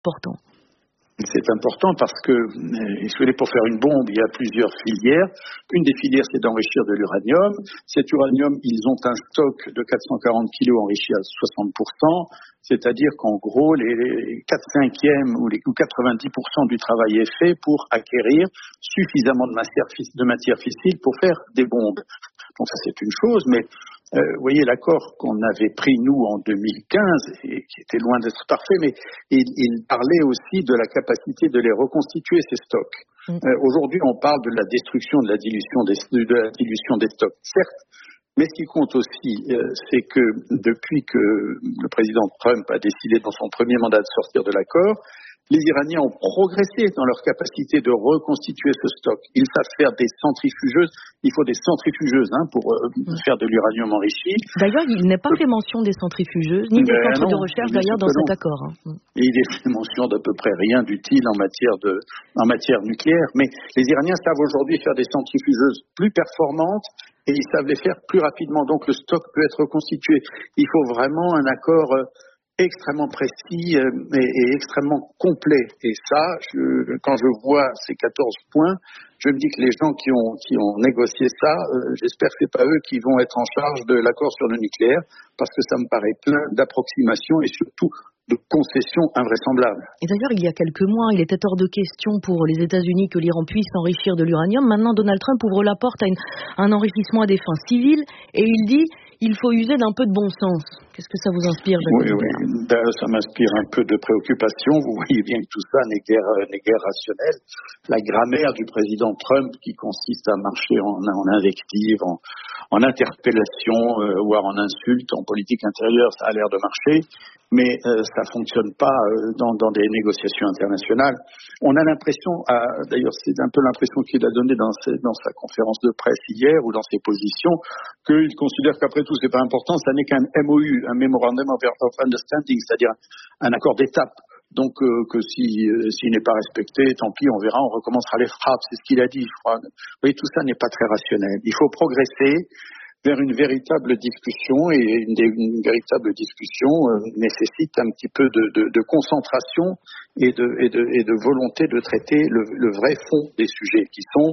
important? C'est important parce que, pour faire une bombe, il y a plusieurs filières. Une des filières, c'est d'enrichir de l'uranium. Cet uranium, ils ont un stock de 440 kilos enrichi à 60%. C'est-à-dire qu'en gros, les 4/5 ou 90% du travail est fait pour acquérir suffisamment de matière fissile pour faire des bombes. Donc ça, c'est une chose, mais vous voyez, l'accord qu'on avait pris, nous, en 2015, et qui était loin d'être parfait, mais il parlait aussi de la capacité de les reconstituer, ces stocks. Aujourd'hui, on parle de la destruction, de la dilution des stocks, certes, mais ce qui compte aussi, c'est que depuis que le président Trump a décidé dans son premier mandat de sortir de l'accord, les Iraniens ont progressé dans leur capacité de reconstituer ce stock. Ils savent faire des centrifugeuses. Il faut des centrifugeuses pour faire de l'uranium enrichi. D'ailleurs, il n'est pas fait mention des centrifugeuses, ni des centres de recherche d'ailleurs dans cet accord. Et il est fait mention d'à peu près rien d'utile en matière nucléaire. Mais les Iraniens savent aujourd'hui faire des centrifugeuses plus performantes et ils savent les faire plus rapidement. Donc le stock peut être reconstitué. Il faut vraiment un accord extrêmement précis et extrêmement complet. Et ça, quand je vois ces 14 points, je me dis que les gens qui ont négocié ça, j'espère que c'est pas eux qui vont être en charge de l'accord sur le nucléaire, parce que ça me paraît plein d'approximations et surtout de concessions invraisemblables. Et d'ailleurs, il y a quelques mois, il était hors de question pour les États-Unis que l'Iran puisse enrichir de l'uranium. Maintenant, Donald Trump ouvre la porte à un enrichissement à des fins civiles et il dit il faut user d'un peu de bon sens. Qu'est-ce que ça vous inspire, Jacques Audibert ? Oui, ça m'inspire un peu de préoccupation. Vous voyez bien que tout ça n'est guère rationnel. La grammaire du président Trump, qui consiste à marcher en invective, en interpellation, voire en insulte, en politique intérieure, ça a l'air de marcher. Mais ça fonctionne pas dans des négociations internationales. On a l'impression, d'ailleurs c'est un peu l'impression qu'il a donnée dans sa conférence de presse hier ou dans ses positions, qu'il considère qu'après tout c'est pas important, ça n'est qu'un MOU, un Memorandum of Understanding, c'est-à-dire un accord d'étape. Donc que s'il n'est pas respecté, tant pis, on verra, on recommencera les frappes, c'est ce qu'il a dit, je crois. Vous voyez, tout ça n'est pas très rationnel. Il faut progresser vers une véritable discussion, et une véritable discussion nécessite un petit peu de concentration et de volonté de traiter le vrai fond des sujets, qui sont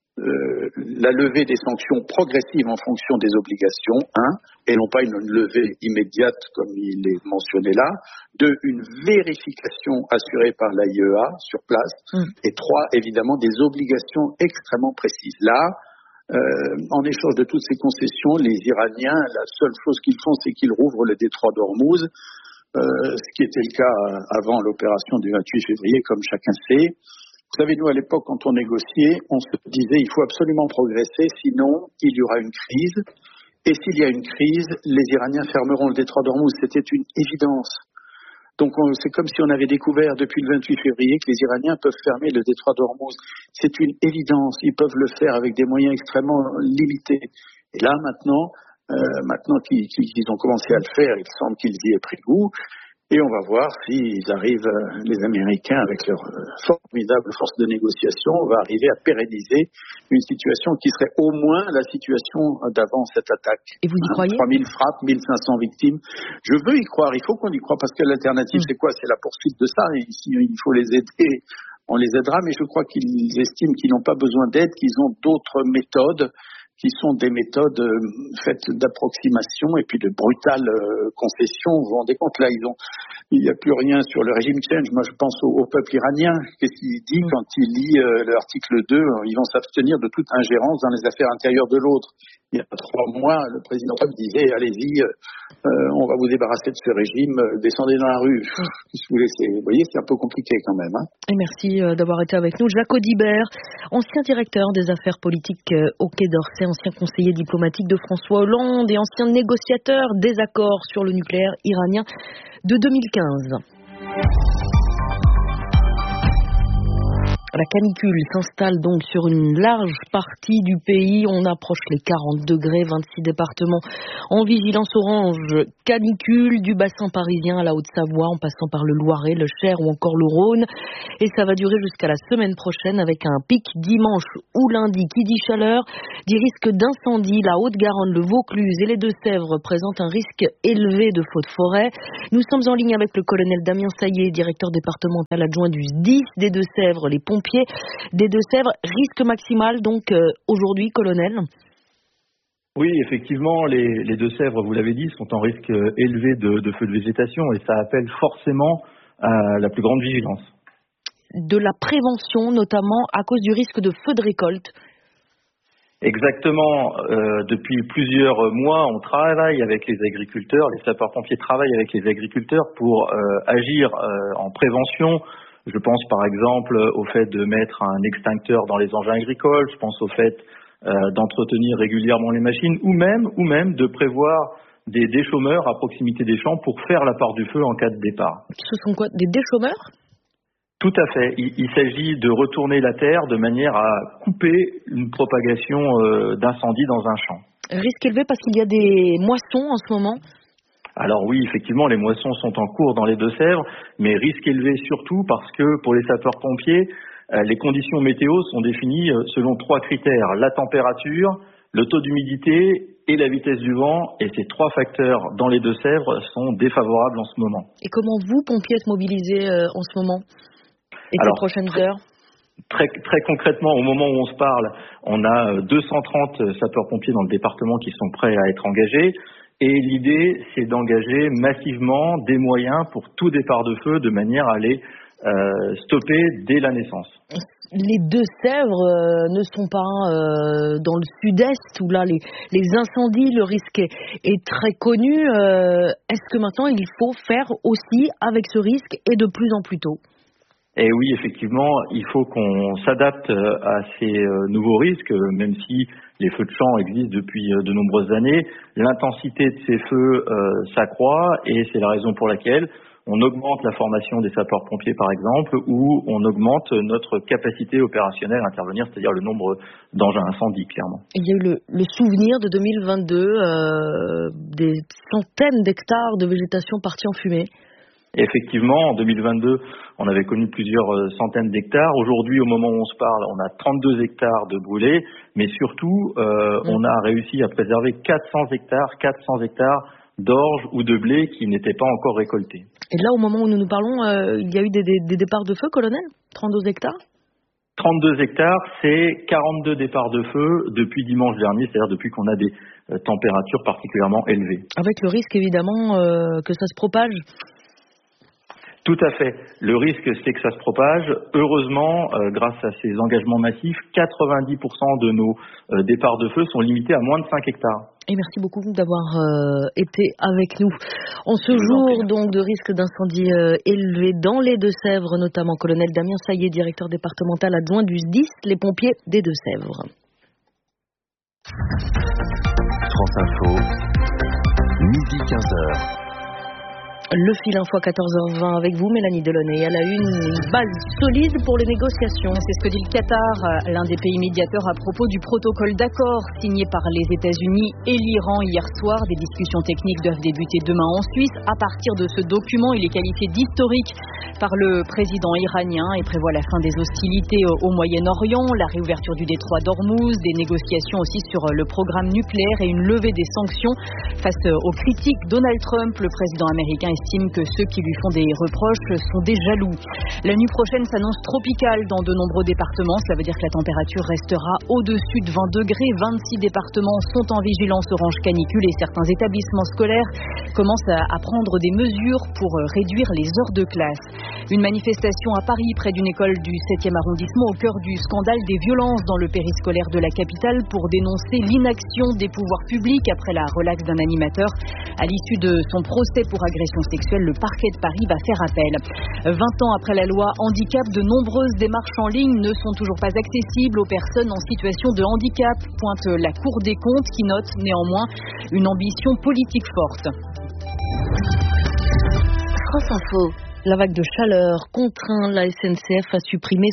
la levée des sanctions progressives en fonction des obligations, et non pas une levée immédiate comme il est mentionné là, une vérification assurée par l'AIEA sur place, et 3, évidemment, des obligations extrêmement précises. Là, en échange de toutes ces concessions, les Iraniens, la seule chose qu'ils font, c'est qu'ils rouvrent le détroit d'Ormuz, ce qui était le cas avant l'opération du 28 février, comme chacun sait. Vous savez, nous, à l'époque, quand on négociait, on se disait il faut absolument progresser, sinon il y aura une crise. Et s'il y a une crise, les Iraniens fermeront le détroit d'Ormuz. C'était une évidence. Donc c'est comme si on avait découvert depuis le 28 février que les Iraniens peuvent fermer le détroit d'Ormuz. C'est une évidence, ils peuvent le faire avec des moyens extrêmement limités. Et là maintenant qu'ils ont commencé à le faire, il semble qu'ils y aient pris goût. Et on va voir s'ils arrivent, les Américains, avec leur formidable force de négociation, on va arriver à pérenniser une situation qui serait au moins la situation d'avant cette attaque. Et vous y croyez ? 3000 frappes, 1500 victimes. Je veux y croire, il faut qu'on y croie, parce que l'alternative, c'est quoi ? C'est la poursuite de ça, et ici, il faut les aider. On les aidera, mais je crois qu'ils estiment qu'ils n'ont pas besoin d'aide, qu'ils ont d'autres méthodes, qui sont des méthodes faites d'approximation et puis de brutales concessions. Vous vous rendez compte, là, il n'y a plus rien sur le régime change. Moi, je pense au peuple iranien. Qu'est-ce qu'il dit quand il lit l'article 2 ? Ils vont s'abstenir de toute ingérence dans les affaires intérieures de l'autre. Il y a 3 mois, le président Trump disait « Allez-y, on va vous débarrasser de ce régime, descendez dans la rue ». Vous voyez, c'est un peu compliqué quand même. Et merci d'avoir été avec nous. Jacques Audibert, ancien directeur des affaires politiques au Quai d'Orsay, ancien conseiller diplomatique de François Hollande et ancien négociateur des accords sur le nucléaire iranien de 2015. La canicule s'installe donc sur une large partie du pays. On approche les 40 degrés, 26 départements en vigilance orange canicule, du bassin parisien à la Haute-Savoie, en passant par le Loiret, le Cher ou encore le Rhône. Et ça va durer jusqu'à la semaine prochaine avec un pic dimanche ou lundi. Qui dit chaleur, dit risque d'incendie. La Haute-Garonne, le Vaucluse et les Deux-Sèvres présentent un risque élevé de feux de forêt. Nous sommes en ligne avec le colonel Damien Saillé, directeur départemental adjoint du SDIS des Deux-Sèvres, les pompiers des Deux-Sèvres. Risque maximal donc aujourd'hui, colonel? Oui, effectivement, les Deux-Sèvres, vous l'avez dit, sont en risque élevé de feux de végétation et ça appelle forcément à la plus grande vigilance. De la prévention, notamment à cause du risque de feux de récolte. Exactement. Depuis plusieurs mois, on travaille avec les agriculteurs, les sapeurs-pompiers travaillent avec les agriculteurs pour agir en prévention. Je pense par exemple au fait de mettre un extincteur dans les engins agricoles, je pense au fait d'entretenir régulièrement les machines ou même de prévoir des déchômeurs à proximité des champs pour faire la part du feu en cas de départ. Ce sont quoi, des déchômeurs ? Tout à fait. Il s'agit de retourner la terre de manière à couper une propagation d'incendie dans un champ. Risque élevé parce qu'il y a des moissons en ce moment ? Alors oui, effectivement, les moissons sont en cours dans les Deux-Sèvres, mais risque élevé surtout parce que pour les sapeurs-pompiers, les conditions météo sont définies selon 3 critères. La température, le taux d'humidité et la vitesse du vent. Et ces 3 facteurs dans les Deux-Sèvres sont défavorables en ce moment. Et comment vous, pompiers, êtes mobilisés en ce moment et ces prochaines heures ? Très concrètement, au moment où on se parle, on a 230 sapeurs-pompiers dans le département qui sont prêts à être engagés. Et l'idée, c'est d'engager massivement des moyens pour tout départ de feu de manière à les stopper dès la naissance. Les Deux-Sèvres ne sont pas dans le sud-est où là les incendies, le risque est très connu. Est-ce que maintenant il faut faire aussi avec ce risque et de plus en plus tôt ? Et oui, effectivement, il faut qu'on s'adapte à ces nouveaux risques, même si les feux de champ existent depuis de nombreuses années. L'intensité de ces feux s'accroît et c'est la raison pour laquelle on augmente la formation des sapeurs-pompiers, par exemple, ou on augmente notre capacité opérationnelle à intervenir, c'est-à-dire le nombre d'engins incendie, clairement. Il y a eu le souvenir de 2022, des centaines d'hectares de végétation partis en fumée. Effectivement, en 2022, on avait connu plusieurs centaines d'hectares. Aujourd'hui, au moment où on se parle, on a 32 hectares de brûlés, mais surtout, on a réussi à préserver 400 hectares d'orge ou de blé qui n'étaient pas encore récoltés. Et là, au moment où nous parlons, il y a eu des départs de feu, colonel ? 32 hectares ? 32 hectares, c'est 42 départs de feu depuis dimanche dernier, c'est-à-dire depuis qu'on a des températures particulièrement élevées. Avec le risque, évidemment, que ça se propage ? Tout à fait. Le risque, c'est que ça se propage. Heureusement, grâce à ces engagements massifs, 90% de nos départs de feu sont limités à moins de 5 hectares. Et merci beaucoup d'avoir été avec nous. En ce jour donc de risque d'incendie élevé dans les Deux-Sèvres, notamment colonel Damien Saillé, directeur départemental adjoint du SDIS, les pompiers des Deux-Sèvres. France Info, midi 15h. Le fil info à 14h20 avec vous, Mélanie Delaunay. À la une base solide pour les négociations. C'est ce que dit le Qatar, l'un des pays médiateurs à propos du protocole d'accord signé par les États-Unis et l'Iran hier soir. Des discussions techniques doivent débuter demain en Suisse. À partir de ce document, il est qualifié d'historique par le président iranien et prévoit la fin des hostilités au Moyen-Orient, la réouverture du détroit d'Ormuz, des négociations aussi sur le programme nucléaire et une levée des sanctions face aux critiques. Donald Trump, le président américain, estime que ceux qui lui font des reproches sont des jaloux. La nuit prochaine s'annonce tropicale dans de nombreux départements. Cela veut dire que la température restera au-dessus de 20 degrés. 26 départements sont en vigilance orange canicule et certains établissements scolaires commencent à prendre des mesures pour réduire les heures de classe. Une manifestation à Paris près d'une école du 7e arrondissement au cœur du scandale des violences dans le périscolaire de la capitale pour dénoncer l'inaction des pouvoirs publics après la relaxe d'un animateur. À l'issue de son procès pour agression sexuelle, le parquet de Paris va faire appel. 20 ans après la loi handicap, de nombreuses démarches en ligne ne sont toujours pas accessibles aux personnes en situation de handicap, pointe la Cour des comptes qui note néanmoins une ambition politique forte. France Info. La vague de chaleur contraint la SNCF à supprimer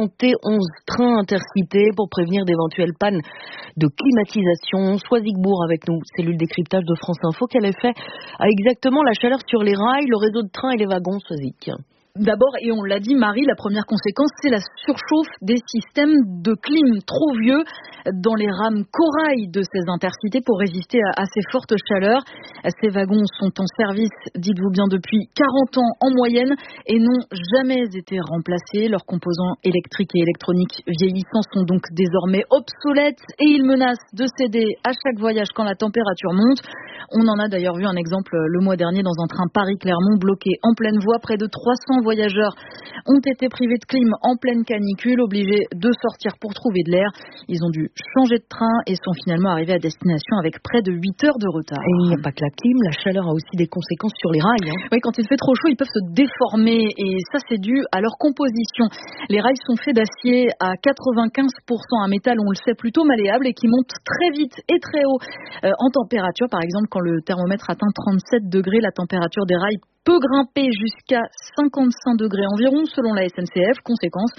71 trains intercités pour prévenir d'éventuelles pannes de climatisation. Soisigbourg avec nous, cellule décryptage de France Info. Quel effet a exactement la chaleur sur les rails, le réseau de trains et les wagons, Soisig? D'abord, et on l'a dit Marie, la première conséquence, c'est la surchauffe des systèmes de clim trop vieux dans les rames corail de ces intercités pour résister à ces fortes chaleurs. Ces wagons sont en service, dites-vous bien, depuis 40 ans en moyenne et n'ont jamais été remplacés. Leurs composants électriques et électroniques vieillissants sont donc désormais obsolètes et ils menacent de céder à chaque voyage quand la température monte. On en a d'ailleurs vu un exemple le mois dernier dans un train Paris-Clermont bloqué en pleine voie. Près de 300 voyageurs ont été privés de clim en pleine canicule, obligés de sortir pour trouver de l'air. Ils ont dû changer de train et sont finalement arrivés à destination avec près de 8 heures de retard. Et il n'y a pas que la clim, la chaleur a aussi des conséquences sur les rails. Oui, quand il fait trop chaud, ils peuvent se déformer et ça c'est dû à leur composition. Les rails sont faits d'acier à 95%, un métal, on le sait, plutôt malléable et qui monte très vite et très haut en température. Par exemple, quand le thermomètre atteint 37 degrés, la température des rails peut grimper jusqu'à 55 degrés environ selon la SNCF. Conséquence,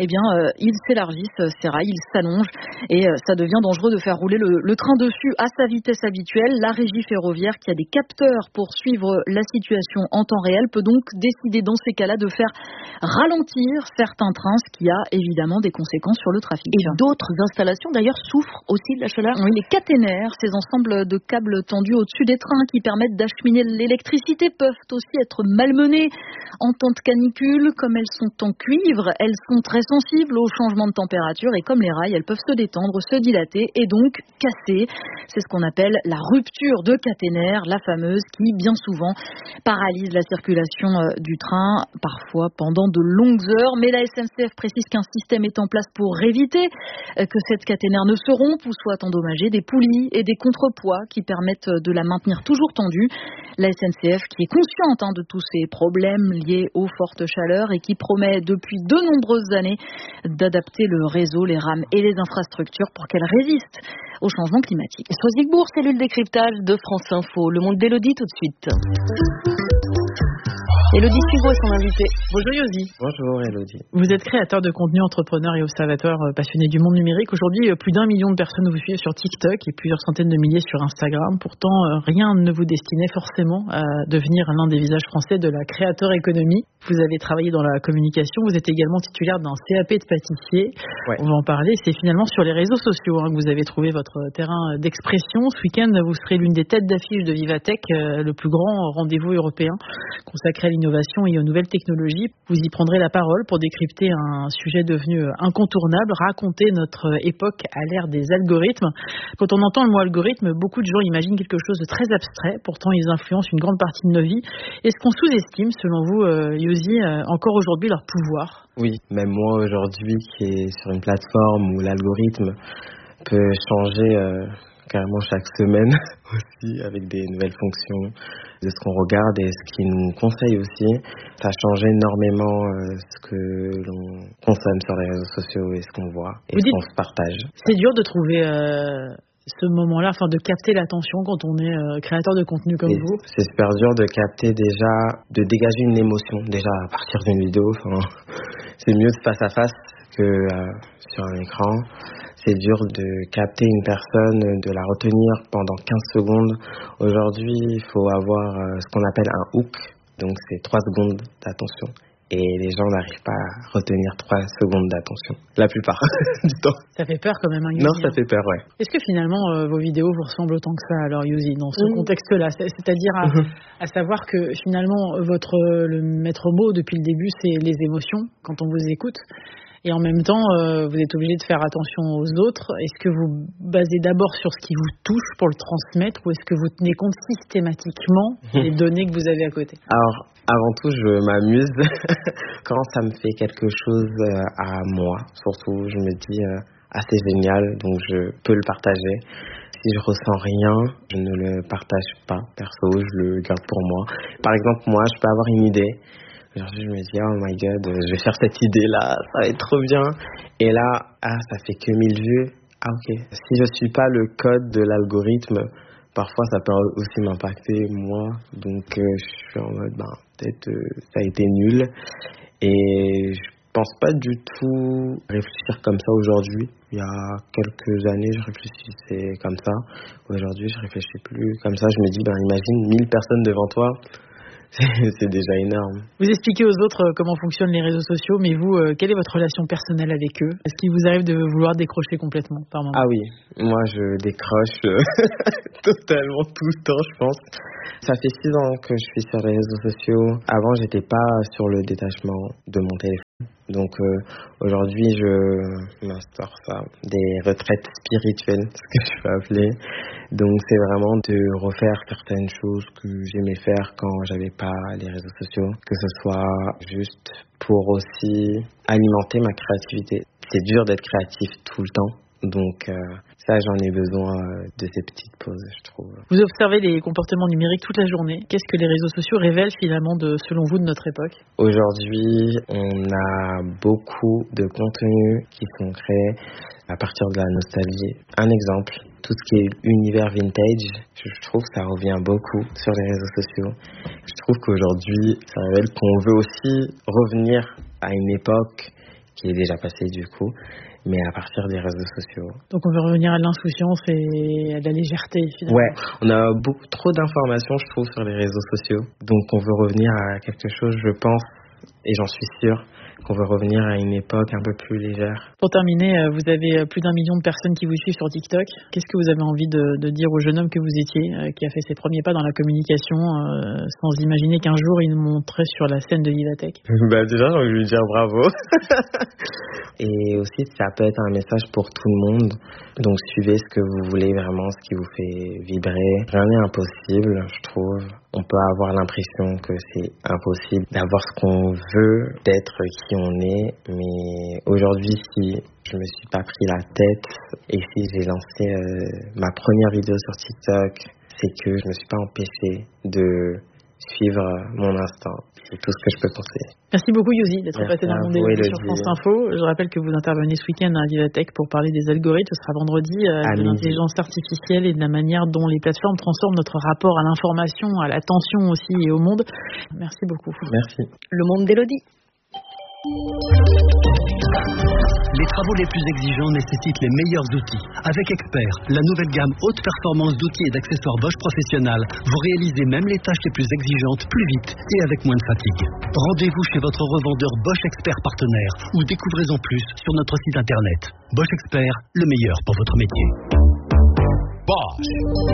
ils s'élargissent, ces rails, ils s'allongent et ça devient dangereux de faire rouler le train dessus à sa vitesse habituelle. La régie ferroviaire, qui a des capteurs pour suivre la situation en temps réel, peut donc décider dans ces cas-là de faire ralentir certains trains, ce qui a évidemment des conséquences sur le trafic. Et d'autres installations d'ailleurs souffrent aussi de la chaleur. Oui, les caténaires, ces ensembles de câbles tendus au-dessus des trains qui permettent d'acheminer l'électricité, peuvent aussi être malmenées en temps de canicule. Comme elles sont en cuivre, elles sont très sensibles au changement de température et comme les rails, elles peuvent se détendre, se dilater et donc casser. C'est ce qu'on appelle la rupture de caténaire, la fameuse, qui bien souvent paralyse la circulation du train, parfois pendant de longues heures. Mais la SNCF précise qu'un système est en place pour éviter que cette caténaire ne se rompe ou soit endommagée. Des poulies et des contrepoids qui permettent de la maintenir toujours tendue. La SNCF qui est consciente de tous ces problèmes liés aux fortes chaleurs et qui promet depuis de nombreuses années d'adapter le réseau, les rames et les infrastructures pour qu'elles résistent au changement climatique. Soisigbourg, cellule décryptage de France Info. Le monde d'Élodie tout de suite. Élodie Sugo est son invitée. Bonjour Yosi. Bonjour Élodie. Vous êtes créateur de contenu, entrepreneur et observateur passionné du monde numérique. Aujourd'hui, plus d'1 million de personnes vous suivent sur TikTok et plusieurs centaines de milliers sur Instagram. Pourtant, rien ne vous destinait forcément à devenir l'un des visages français de la creator economy. Vous avez travaillé dans la communication, vous êtes également titulaire d'un CAP de pâtissier. Ouais. On va en parler. C'est finalement sur les réseaux sociaux que vous avez trouvé votre terrain d'expression. Ce week-end, vous serez l'une des têtes d'affiche de Vivatech, le plus grand rendez-vous européen consacré à l'innovation et aux nouvelles technologies. Vous y prendrez la parole pour décrypter un sujet devenu incontournable, raconter notre époque à l'ère des algorithmes. Quand on entend le mot algorithme, beaucoup de gens imaginent quelque chose de très abstrait. Pourtant, ils influencent une grande partie de nos vies. Est-ce qu'on sous-estime, selon vous, Yosi, encore aujourd'hui leur pouvoir? Oui, même moi aujourd'hui qui est sur une plateforme où l'algorithme peut changer carrément chaque semaine aussi avec des nouvelles fonctions de ce qu'on regarde et ce qu'il nous conseille aussi. Ça change énormément ce que l'on consomme sur les réseaux sociaux et ce qu'on voit et ce qu'on se partage. C'est dur de trouver ce moment-là, de capter l'attention quand on est créateur de contenu comme vous. C'est super dur de capter déjà, de dégager une émotion déjà à partir d'une vidéo. C'est mieux de face à face que sur un écran. C'est dur de capter une personne, de la retenir pendant 15 secondes. Aujourd'hui, il faut avoir ce qu'on appelle un hook. Donc, c'est 3 secondes d'attention. Et les gens n'arrivent pas à retenir 3 secondes d'attention. La plupart du temps. Ça fait peur quand même, hein, Yosi. Non, ça fait peur, ouais. Est-ce que finalement, vos vidéos vous ressemblent autant que ça, alors, Yosi, dans ce contexte-là? C'est-à-dire à savoir que finalement, le maître mot depuis le début, c'est les émotions quand on vous écoute. Et en même temps, vous êtes obligé de faire attention aux autres. Est-ce que vous basez d'abord sur ce qui vous touche pour le transmettre ou est-ce que vous tenez compte systématiquement des données que vous avez à côté? Alors, avant tout, je m'amuse quand ça me fait quelque chose à moi. Surtout, je me dis, c'est génial, donc je peux le partager. Si je ressens rien, je ne le partage pas. Perso, je le garde pour moi. Par exemple, moi, je peux avoir une idée. Aujourd'hui, je me dis, oh my god, je vais faire cette idée-là, ça va être trop bien. Et là, ça fait que 1000 vues. Ah ok. Si je suis pas le code de l'algorithme, parfois ça peut aussi m'impacter moi, donc je suis en mode peut-être ça a été nul, et je pense pas du tout réfléchir comme ça aujourd'hui. Il y a quelques années je réfléchissais comme ça, aujourd'hui je réfléchis plus comme ça. Je me dis imagine 1000 personnes devant toi, c'est déjà énorme. Vous expliquez aux autres comment fonctionnent les réseaux sociaux, mais vous, quelle est votre relation personnelle avec eux? Est-ce qu'il vous arrive de vouloir décrocher complètement par moment? Ah oui, moi je décroche totalement tout le temps, je pense. Ça fait 6 ans que je suis sur les réseaux sociaux. Avant, j'étais pas sur le détachement de mon téléphone. Donc aujourd'hui, je m'instaure ça, des retraites spirituelles, ce que je peux appeler. Donc c'est vraiment de refaire certaines choses que j'aimais faire quand j'avais pas les réseaux sociaux, que ce soit juste pour aussi alimenter ma créativité. C'est dur d'être créatif tout le temps. Donc ça, j'en ai besoin de ces petites pauses, je trouve. Vous observez les comportements numériques toute la journée. Qu'est-ce que les réseaux sociaux révèlent finalement, selon vous, de notre époque? Aujourd'hui, on a beaucoup de contenus qui sont créés à partir de la nostalgie. Un exemple, tout ce qui est univers vintage, je trouve que ça revient beaucoup sur les réseaux sociaux. Je trouve qu'aujourd'hui, ça révèle qu'on veut aussi revenir à une époque qui est déjà passée du coup, mais à partir des réseaux sociaux. Donc on veut revenir à l'insouciance et à la légèreté finalement. Ouais, on a beaucoup trop d'informations, je trouve, sur les réseaux sociaux. Donc on veut revenir à quelque chose, je pense, et j'en suis sûr, qu'on veut revenir à une époque un peu plus légère. Pour terminer, vous avez plus d'1 million de personnes qui vous suivent sur TikTok. Qu'est-ce que vous avez envie de dire au jeune homme que vous étiez, qui a fait ses premiers pas dans la communication, sans imaginer qu'un jour il nous montrait sur la scène de Vivatech? Déjà, j'ai envie de lui dire bravo. Et aussi, ça peut être un message pour tout le monde. Donc suivez ce que vous voulez vraiment, ce qui vous fait vibrer. Rien n'est impossible, je trouve. On peut avoir l'impression que c'est impossible d'avoir ce qu'on veut, d'être qui on est. Mais aujourd'hui, si je me suis pas pris la tête et si j'ai lancé ma première vidéo sur TikTok, c'est que je me suis pas empêché de suivre mon instinct. C'est tout ce que je peux penser. Merci beaucoup Youzi d'être passé dans le monde sur France Info. Je rappelle que vous intervenez ce week-end à Vivatech pour parler des algorithmes. Ce sera vendredi, de l'intelligence artificielle et de la manière dont les plateformes transforment notre rapport à l'information, à l'attention aussi et au monde. Merci beaucoup. Merci. Le monde d'Élodie. Les travaux les plus exigeants nécessitent les meilleurs outils. Avec Expert, la nouvelle gamme haute performance d'outils et d'accessoires Bosch Professionnel, vous réalisez même les tâches les plus exigeantes plus vite et avec moins de fatigue. Rendez-vous chez votre revendeur Bosch Expert partenaire ou découvrez-en plus sur notre site internet. Bosch Expert, le meilleur pour votre métier. Bosch.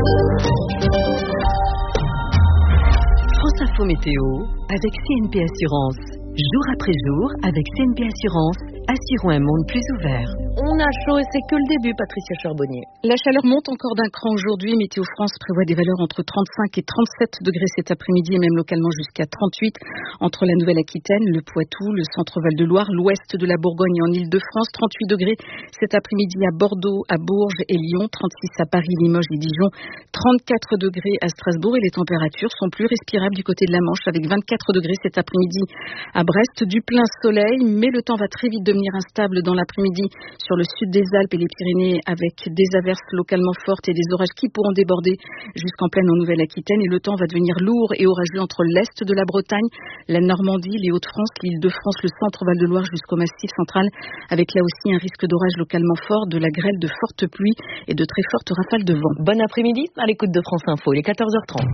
France Info Météo avec CNP Assurance. Jour après jour, avec CNP Assurance, assurons un monde plus ouvert. On a chaud et c'est que le début, Patricia Charbonnier. La chaleur monte encore d'un cran aujourd'hui. Météo France prévoit des valeurs entre 35 et 37 degrés cet après-midi et même localement jusqu'à 38 entre la Nouvelle-Aquitaine, le Poitou, le centre-Val de Loire, l'ouest de la Bourgogne et en Île-de-France. 38 degrés cet après-midi à Bordeaux, à Bourges et Lyon, 36 à Paris, Limoges et Dijon, 34 degrés à Strasbourg et les températures sont plus respirables du côté de la Manche avec 24 degrés cet après-midi à Brest, du plein soleil, mais le temps va très vite devenir instable dans l'après-midi sur le sud des Alpes et les Pyrénées avec des averses localement fortes et des orages qui pourront déborder jusqu'en plaine en Nouvelle-Aquitaine et le temps va devenir lourd et orageux entre l'est de la Bretagne, la Normandie, les Hauts-de-France, l'Île-de-France, le centre-Val de Loire jusqu'au Massif central avec là aussi un risque d'orage localement fort, de la grêle, de fortes pluies et de très fortes rafales de vent. Bon après-midi à l'écoute de France Info, il est 14h30.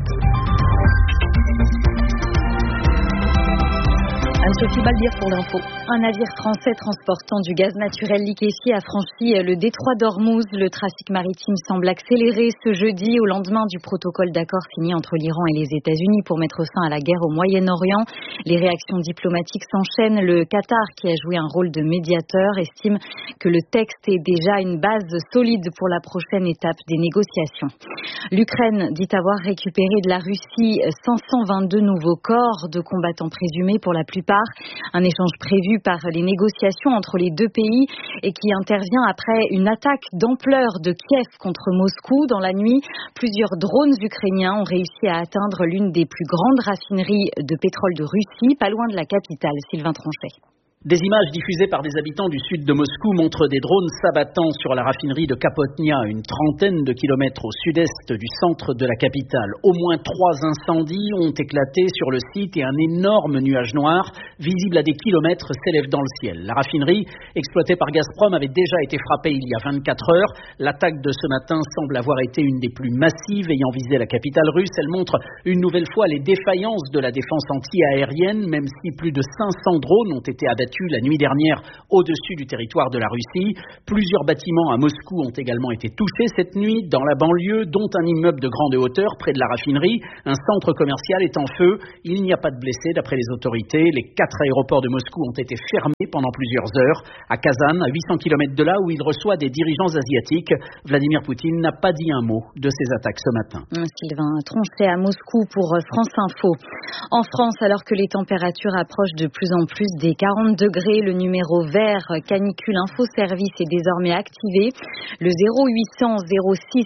Anne-Sophie Balbir pour l'info. Un navire français transportant du gaz naturel liquéfié a franchi le détroit d'Ormuz. Le trafic maritime semble accélérer ce jeudi au lendemain du protocole d'accord signé entre l'Iran et les États-Unis pour mettre fin à la guerre au Moyen-Orient. Les réactions diplomatiques s'enchaînent. Le Qatar, qui a joué un rôle de médiateur, estime que le texte est déjà une base solide pour la prochaine étape des négociations. L'Ukraine dit avoir récupéré de la Russie 522 nouveaux corps de combattants présumés pour la plupart. Un échange prévu par les négociations entre les deux pays et qui intervient après une attaque d'ampleur de Kiev contre Moscou. Dans la nuit, plusieurs drones ukrainiens ont réussi à atteindre l'une des plus grandes raffineries de pétrole de Russie, pas loin de la capitale, Sylvain Tronchet. Des images diffusées par des habitants du sud de Moscou montrent des drones s'abattant sur la raffinerie de Kapotnia, une trentaine de kilomètres au sud-est du centre de la capitale. Au moins 3 incendies ont éclaté sur le site et un énorme nuage noir, visible à des kilomètres, s'élève dans le ciel. La raffinerie, exploitée par Gazprom, avait déjà été frappée il y a 24 heures. L'attaque de ce matin semble avoir été une des plus massives ayant visé la capitale russe. Elle montre une nouvelle fois les défaillances de la défense anti-aérienne, même si plus de 500 drones ont été abattus la nuit dernière au-dessus du territoire de la Russie. Plusieurs bâtiments à Moscou ont également été touchés cette nuit dans la banlieue, dont un immeuble de grande hauteur près de la raffinerie. Un centre commercial est en feu. Il n'y a pas de blessés d'après les autorités. Les 4 aéroports de Moscou ont été fermés pendant plusieurs heures. À Kazan, à 800 km de là où il reçoit des dirigeants asiatiques, Vladimir Poutine n'a pas dit un mot de ces attaques ce matin. Sylvain Tronchet à Moscou pour France Info. En France, alors que les températures approchent de plus en plus des 40 degrés, le numéro vert canicule info service est désormais activé. Le 0800 06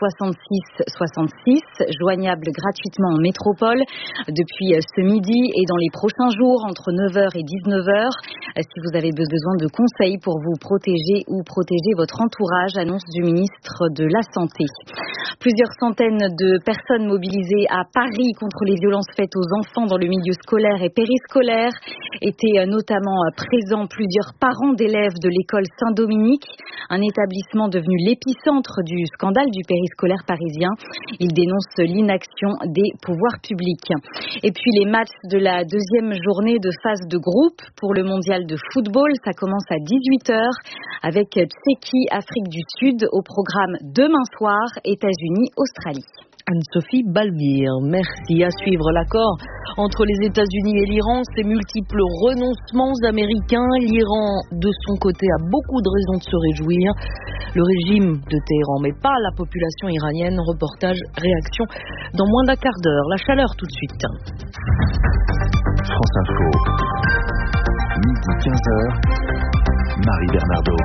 66 66, joignable gratuitement en métropole depuis ce midi et dans les prochains jours entre 9h et 19h. Si vous avez besoin de conseils pour vous protéger ou protéger votre entourage, annonce du ministre de la Santé. Plusieurs centaines de personnes mobilisées à Paris contre les violences faites aux enfants dans le milieu scolaire et périscolaire étaient notamment présents plusieurs parents d'élèves de l'école Saint-Dominique, un établissement devenu l'épicentre du scandale du périscolaire parisien. Ils dénoncent l'inaction des pouvoirs publics. Et puis les matchs de la deuxième journée de phase de groupe pour le mondial de football, ça commence à 18h avec Tchéquie, Afrique du Sud au programme demain soir, États-Unis, Australie. Anne-Sophie Balbir, merci. À suivre l'accord entre les États-Unis et l'Iran, ces multiples renoncements américains. L'Iran, de son côté, a beaucoup de raisons de se réjouir. Le régime de Téhéran, mais pas la population iranienne. Reportage, réaction dans moins d'un quart d'heure. La chaleur tout de suite. France Info, midi 15h, Marie Bernardo.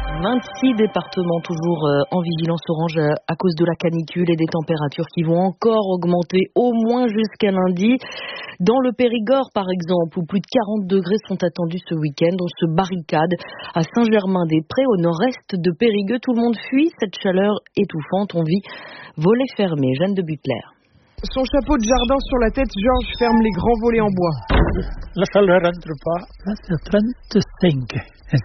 26 départements toujours en vigilance orange à cause de la canicule et des températures qui vont encore augmenter au moins jusqu'à lundi. Dans le Périgord, par exemple, où plus de 40 degrés sont attendus ce week-end, on se barricade à Saint-Germain-des-Prés, au nord-est de Périgueux. Tout le monde fuit cette chaleur étouffante. On vit volets fermés. Jeanne de Butler. Son chapeau de jardin sur la tête, Georges ferme les grands volets en bois. La chaleur rentre pas. Là, c'est 35.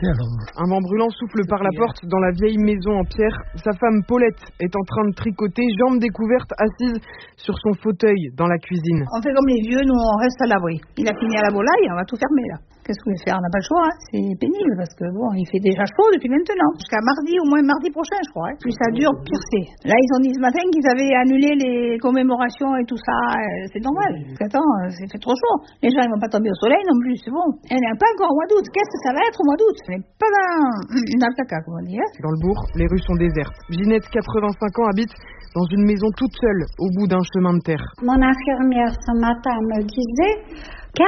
Un vent brûlant souffle par la porte dans la vieille maison en pierre. Sa femme Paulette est en train de tricoter, jambes découvertes, assise sur son fauteuil dans la cuisine. On fait comme les vieux, nous on reste à l'abri. Il a fini à la volaille, on va tout fermer là. Qu'est-ce que vous voulez faire? On n'a pas le choix, hein. C'est pénible parce que bon, il fait déjà chaud depuis maintenant. Jusqu'à mardi, au moins mardi prochain, je crois. Hein. Plus ça dure, pire c'est. Là, ils ont dit ce matin qu'ils avaient annulé les commémorations et tout ça. C'est normal. Parce qu'attends, c'est fait trop chaud. Les gens, ils vont pas tomber au soleil non plus, c'est bon. Elle n'est pas encore au mois d'août. Qu'est-ce que ça va être au mois d'août? On n'est pas dans le caca, comme on dit. Hein. Dans le bourg, les rues sont désertes. Ginette, 85 ans, habite dans une maison toute seule, au bout d'un chemin de terre. Mon infirmière ce matin me disait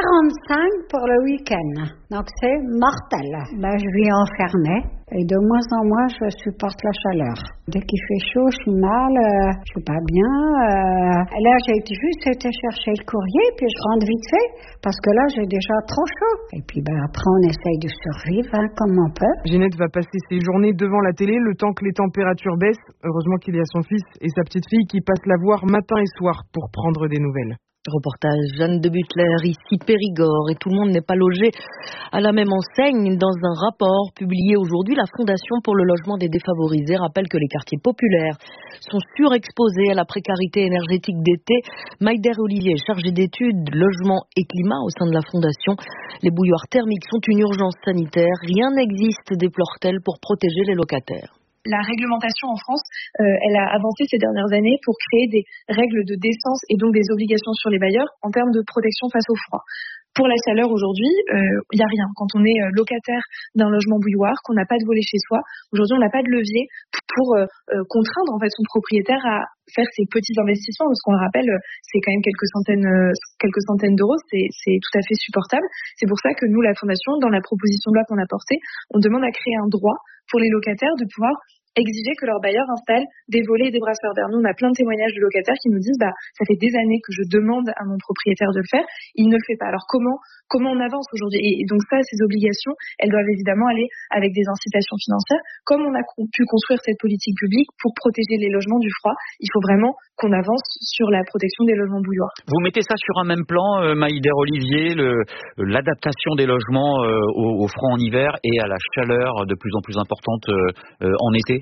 45 pour le week-end. Donc c'est mortel. Là, je vis enfermée et de moins en moins, je supporte la chaleur. Dès qu'il fait chaud, je suis mal, je suis pas bien. Là, j'ai juste été chercher le courrier, puis je rentre vite fait, parce que là, j'ai déjà trop chaud. Et puis après, on essaye de survivre comme on peut. Ginette va passer ses journées devant la télé le temps que les températures baissent. Heureusement qu'il y a son fils et sa petite fille qui passent la voir matin et soir pour prendre des nouvelles. Reportage Jeanne de Butler, ici Périgord, et tout le monde n'est pas logé à la même enseigne. Dans un rapport publié aujourd'hui, la Fondation pour le logement des défavorisés rappelle que les quartiers populaires sont surexposés à la précarité énergétique d'été. Maïder Olivier, chargé d'études, logement et climat au sein de la Fondation. Les bouilloires thermiques sont une urgence sanitaire. Rien n'existe, déplore-t-elle, pour protéger les locataires. La réglementation en France, elle a avancé ces dernières années pour créer des règles de décence et donc des obligations sur les bailleurs en termes de protection face au froid. Pour la chaleur aujourd'hui, il n'y a rien. Quand on est locataire d'un logement bouilloire, qu'on n'a pas de volet chez soi, aujourd'hui on n'a pas de levier pour contraindre en fait son propriétaire à faire ces petits investissements. Parce qu'on le rappelle, c'est quand même quelques centaines d'euros, c'est tout à fait supportable. C'est pour ça que nous, la Fondation, dans la proposition de loi qu'on a portée, on demande à créer un droit pour les locataires de pouvoir exiger que leurs bailleurs installent des volets et des brasseurs d'air. Nous, on a plein de témoignages de locataires qui nous disent ça fait des années que je demande à mon propriétaire de le faire, il ne le fait pas. Alors comment on avance aujourd'hui? Et donc ça, ces obligations, elles doivent évidemment aller avec des incitations financières. Comme on a pu construire cette politique publique pour protéger les logements du froid, il faut vraiment qu'on avance sur la protection des logements bouilloires. Vous mettez ça sur un même plan, Maïder Olivier, l'adaptation des logements au froid en hiver et à la chaleur de plus en plus importante en été?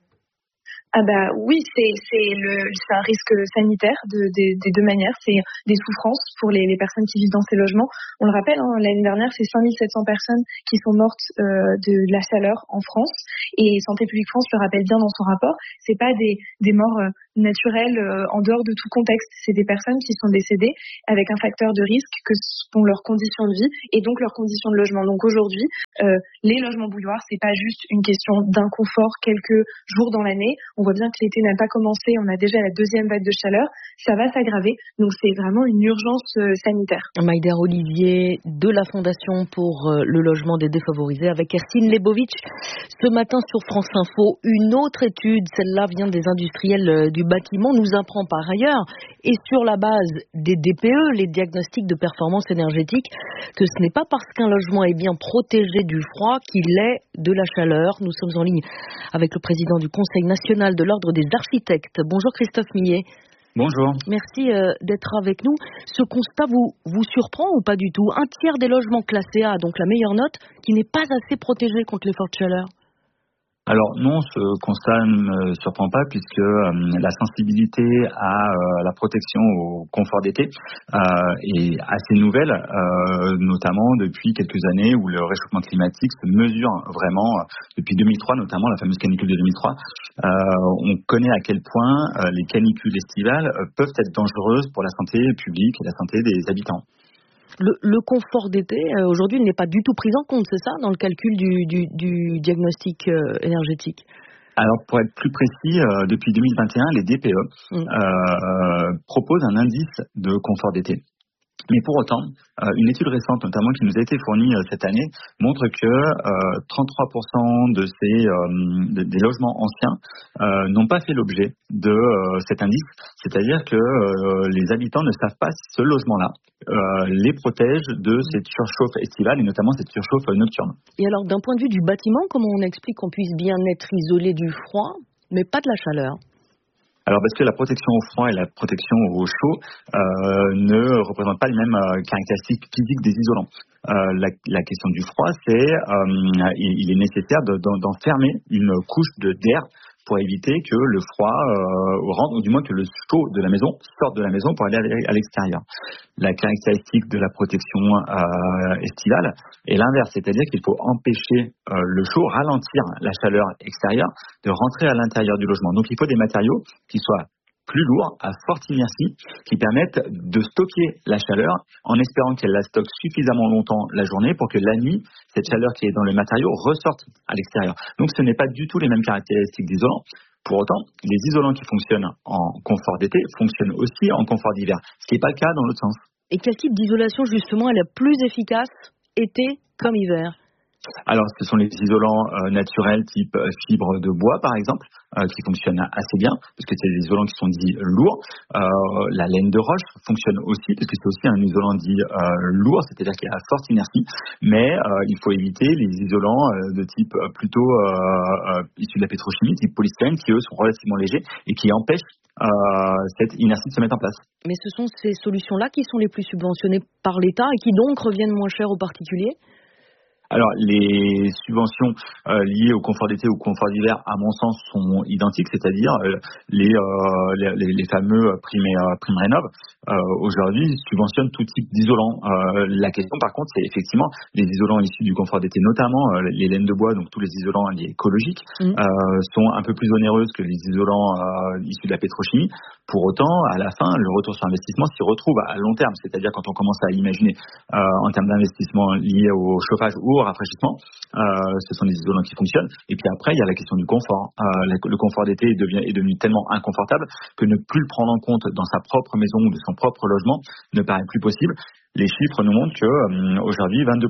Oui, c'est un risque sanitaire des deux manières. C'est des souffrances pour les personnes qui vivent dans ces logements. On le rappelle, l'année dernière, c'est 5700 personnes qui sont mortes de la chaleur en France. Et Santé publique France le rappelle bien dans son rapport. C'est pas des morts naturelles en dehors de tout contexte. C'est des personnes qui sont décédées avec un facteur de risque que sont leurs conditions de vie et donc leurs conditions de logement. Donc aujourd'hui, les logements bouilloires, c'est pas juste une question d'inconfort quelques jours dans l'année. On voit bien que l'été n'a pas commencé, on a déjà la deuxième vague de chaleur, ça va s'aggraver, donc c'est vraiment une urgence sanitaire. Maïder Olivier de la Fondation pour le logement des défavorisés avec Ercine Lebovitch. Ce matin sur France Info, une autre étude, celle-là vient des industriels du bâtiment, nous apprend par ailleurs, et sur la base des DPE, les diagnostics de performance énergétique, que ce n'est pas parce qu'un logement est bien protégé du froid qu'il est de la chaleur. Nous sommes en ligne avec le président du Conseil national de l'Ordre des architectes. Bonjour Christophe Millet. Bonjour. Merci d'être avec nous. Ce constat vous surprend ou pas du tout? Un tiers des logements classés A, donc la meilleure note, qui n'est pas assez protégé contre les fortes chaleurs. Alors non, ce constat ne me surprend pas puisque la sensibilité à la protection au confort d'été est assez nouvelle, notamment depuis quelques années où le réchauffement climatique se mesure vraiment depuis 2003, notamment la fameuse canicule de 2003. On connaît à quel point les canicules estivales peuvent être dangereuses pour la santé publique et la santé des habitants. Le confort d'été, aujourd'hui, il n'est pas du tout pris en compte, c'est ça, dans le calcul du diagnostic énergétique? Alors, pour être plus précis, depuis 2021, les DPE proposent un indice de confort d'été. Mais pour autant, une étude récente, notamment qui nous a été fournie cette année, montre que 33% des logements anciens n'ont pas fait l'objet de cet indice. C'est-à-dire que les habitants ne savent pas si ce logement-là les protège de cette surchauffe estivale et notamment cette surchauffe nocturne. Et alors, d'un point de vue du bâtiment, comment on explique qu'on puisse bien être isolé du froid, mais pas de la chaleur? Alors parce que la protection au froid et la protection au chaud ne représentent pas les mêmes caractéristiques physiques des isolants. La question du froid, c'est il est nécessaire d'enfermer une couche d'air pour éviter que le froid rentre, ou du moins que le chaud de la maison sorte de la maison pour aller à l'extérieur. La caractéristique de la protection estivale est l'inverse, c'est-à-dire qu'il faut empêcher le chaud, ralentir la chaleur extérieure de rentrer à l'intérieur du logement. Donc il faut des matériaux qui soient plus lourds, à forte inertie, qui permettent de stocker la chaleur en espérant qu'elle la stocke suffisamment longtemps la journée pour que la nuit, cette chaleur qui est dans le matériau ressorte à l'extérieur. Donc ce n'est pas du tout les mêmes caractéristiques d'isolants. Pour autant, les isolants qui fonctionnent en confort d'été fonctionnent aussi en confort d'hiver, ce qui n'est pas le cas dans l'autre sens. Et quel type d'isolation justement est la plus efficace été comme hiver? Alors, ce sont les isolants naturels type fibre de bois, par exemple, qui fonctionnent assez bien, parce que c'est des isolants qui sont dits lourds. La laine de roche fonctionne aussi, parce que c'est aussi un isolant dit lourd, c'est-à-dire qu'il a forte inertie, mais il faut éviter les isolants de type plutôt issus de la pétrochimie, type polystyrène, qui eux sont relativement légers et qui empêchent cette inertie de se mettre en place. Mais ce sont ces solutions-là qui sont les plus subventionnées par l'État et qui donc reviennent moins cher aux particuliers? Alors, les subventions liées au confort d'été ou au confort d'hiver, à mon sens, sont identiques, c'est-à-dire les fameux primes rénov. Aujourd'hui, subventionnent tout type d'isolant. La question, par contre, c'est effectivement les isolants issus du confort d'été, notamment les laines de bois, donc tous les isolants écologiques, sont un peu plus onéreuses que les isolants issus de la pétrochimie. Pour autant, à la fin, le retour sur investissement s'y retrouve à long terme, c'est-à-dire quand on commence à imaginer en termes d'investissement liés au chauffage ou au rafraîchissement, ce sont des isolants qui fonctionnent. Et puis après, il y a la question du confort. Le confort d'été est devenu tellement inconfortable que ne plus le prendre en compte dans sa propre maison ou de son propre logement ne paraît plus possible. Les chiffres nous montrent que aujourd'hui, 22%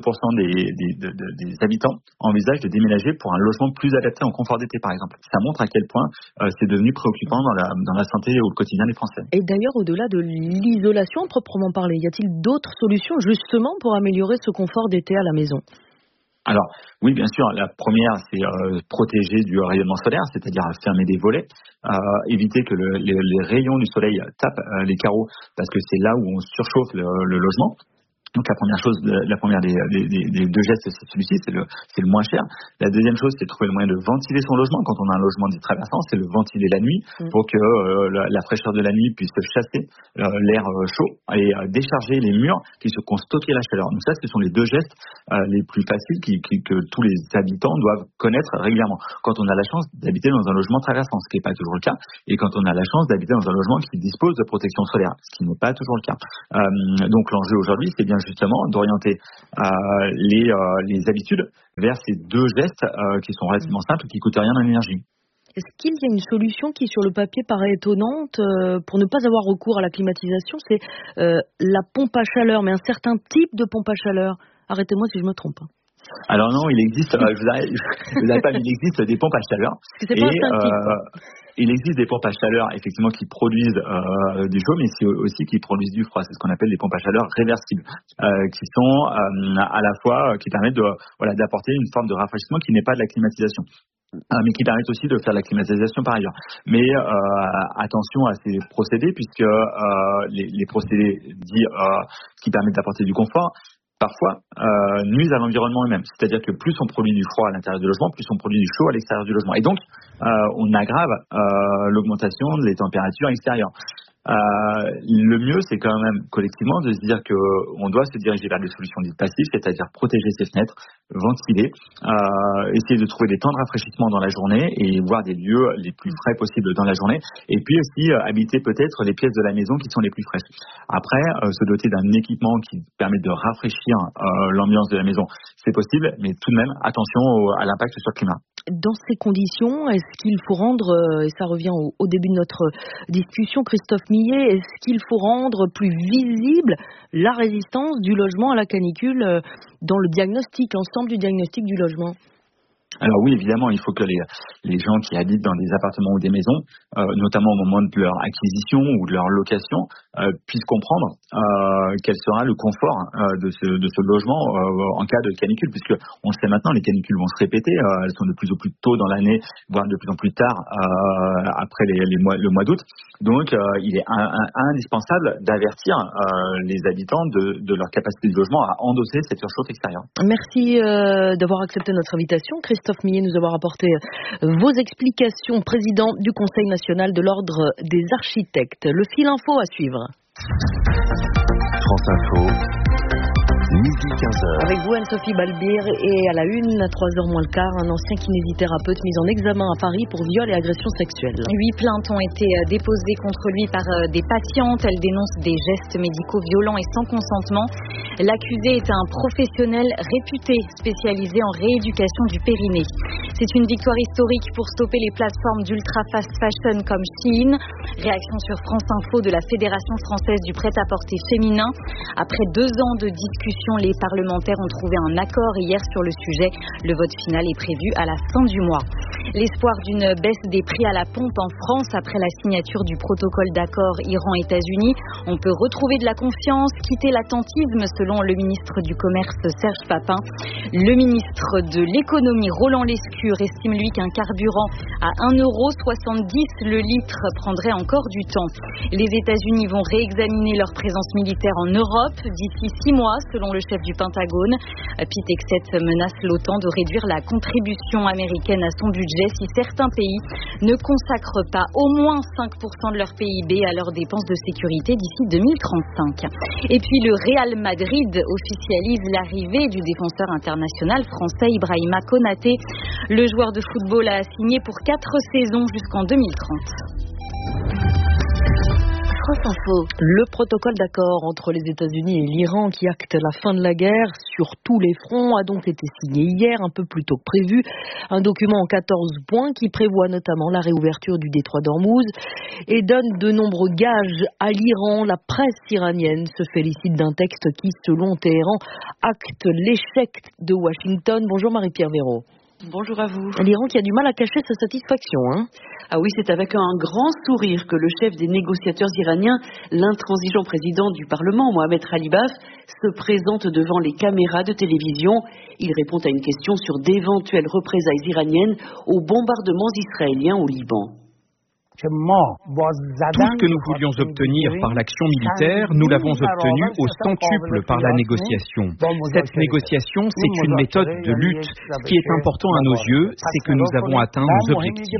des habitants envisagent de déménager pour un logement plus adapté en confort d'été, par exemple. Ça montre à quel point c'est devenu préoccupant dans la santé au quotidien des Français. Et d'ailleurs, au-delà de l'isolation proprement parlée, y a-t-il d'autres solutions justement pour améliorer ce confort d'été à la maison ? Alors, oui, bien sûr, la première, c'est protéger du rayonnement solaire, c'est-à-dire fermer des volets, éviter que les rayons du soleil tapent les carreaux, parce que c'est là où on surchauffe le logement. Donc la première des deux gestes, c'est celui-ci, c'est le moins cher. La deuxième chose, c'est de trouver le moyen de ventiler son logement. Quand on a un logement dit traversant, c'est le ventiler la nuit pour que la fraîcheur de la nuit puisse chasser l'air chaud et décharger les murs qui ont stocké la chaleur. Donc ça, ce sont les deux gestes les plus faciles que tous les habitants doivent connaître régulièrement. Quand on a la chance d'habiter dans un logement traversant, ce qui n'est pas toujours le cas, et quand on a la chance d'habiter dans un logement qui dispose de protection solaire, ce qui n'est pas toujours le cas. Donc l'enjeu aujourd'hui, c'est bien justement d'orienter les habitudes vers ces deux gestes qui sont relativement simples et qui ne coûtent rien en énergie. Est-ce qu'il y a une solution qui, sur le papier, paraît étonnante pour ne pas avoir recours à la climatisation ? C'est la pompe à chaleur, mais un certain type de pompe à chaleur. Arrêtez-moi si je me trompe. Alors non, il existe, il existe des pompes à chaleur. C'est pas instinctif. Il existe des pompes à chaleur effectivement qui produisent du chaud, mais c'est aussi qui produisent du froid. C'est ce qu'on appelle des pompes à chaleur réversibles, qui sont à la fois qui permettent d'apporter une forme de rafraîchissement qui n'est pas de la climatisation. Mais qui permettent aussi de faire de la climatisation par ailleurs. Mais attention à ces procédés, puisque les procédés dits qui permettent d'apporter du confort parfois nuisent à l'environnement lui-même. C'est-à-dire que plus on produit du froid à l'intérieur du logement, plus on produit du chaud à l'extérieur du logement. Et donc, on aggrave l'augmentation des températures extérieures. Le mieux, c'est quand même collectivement de se dire qu'on doit se diriger vers des solutions dites passives, c'est-à-dire protéger ses fenêtres, ventiler, essayer de trouver des temps de rafraîchissement dans la journée et voir des lieux les plus frais possibles dans la journée, et puis aussi habiter peut-être les pièces de la maison qui sont les plus fraîches. Après, se doter d'un équipement qui permet de rafraîchir l'ambiance de la maison, c'est possible, mais tout de même, attention à l'impact sur le climat. Dans ces conditions, est-ce qu'il faut rendre, et ça revient au début de notre discussion, Christophe Millet, est-ce qu'il faut rendre plus visible la résistance du logement à la canicule dans le diagnostic, l'ensemble du diagnostic du logement ? Alors oui, évidemment, il faut que les gens qui habitent dans des appartements ou des maisons, notamment au moment de leur acquisition ou de leur location, puissent comprendre quel sera le confort de ce logement en cas de canicule, puisque on le sait maintenant, les canicules vont se répéter, elles sont de plus en plus tôt dans l'année, voire de plus en plus tard après le mois d'août. Donc il est indispensable d'avertir les habitants de leur capacité de logement à endosser cette surchauffe extérieure. Merci d'avoir accepté notre invitation, Christophe Millet, nous avoir apporté vos explications, président du Conseil national de l'Ordre des architectes. Le fil info à suivre. France Info. Midi 15h. Avec vous, Anne-Sophie Balbir, et à la une, à 3h moins le quart, un ancien kinésithérapeute mis en examen à Paris pour viol et agression sexuelle. 8 plaintes ont été déposées contre lui par des patientes. Elles dénoncent des gestes médicaux violents et sans consentement. L'accusé est un professionnel réputé, spécialisé en rééducation du périnée. C'est une victoire historique pour stopper les plateformes d'ultra fast fashion comme Shein. Réaction sur France Info de la Fédération française du prêt-à-porter féminin. Après 2 ans de discussion, les parlementaires ont trouvé un accord hier sur le sujet. Le vote final est prévu à la fin du mois. L'espoir d'une baisse des prix à la pompe en France après la signature du protocole d'accord Iran-États-Unis. On peut retrouver de la confiance, quitter l'attentisme selon le ministre du Commerce Serge Papin. Le ministre de l'Économie Roland Lescure estime lui qu'un carburant à 1,70 € le litre prendrait encore du temps. Les États-Unis vont réexaminer leur présence militaire en Europe d'ici 6 mois selon le chef du Pentagone. Pete Hegseth menace l'OTAN de réduire la contribution américaine à son budget si certains pays ne consacrent pas au moins 5% de leur PIB à leurs dépenses de sécurité d'ici 2035. Et puis le Real Madrid officialise l'arrivée du défenseur international français Ibrahima Konaté. Le joueur de football a signé pour 4 saisons jusqu'en 2030. France Info. Le protocole d'accord entre les États-Unis et l'Iran qui acte la fin de la guerre sur tous les fronts a donc été signé hier, un peu plus tôt que prévu. Un document en 14 points qui prévoit notamment la réouverture du détroit d'Ormuz et donne de nombreux gages à l'Iran. La presse iranienne se félicite d'un texte qui, selon Téhéran, acte l'échec de Washington. Bonjour Marie-Pierre Véraud. Bonjour à vous. L'Iran qui a du mal à cacher sa satisfaction, hein ? Ah oui, c'est avec un grand sourire que le chef des négociateurs iraniens, l'intransigeant président du Parlement, Mohamed Khalibaf, se présente devant les caméras de télévision. Il répond à une question sur d'éventuelles représailles iraniennes aux bombardements israéliens au Liban. Tout ce que nous voulions obtenir par l'action militaire, nous l'avons obtenu au centuple par la négociation. Cette négociation, c'est une méthode de lutte. Ce qui est important à nos yeux, c'est que nous avons atteint nos objectifs.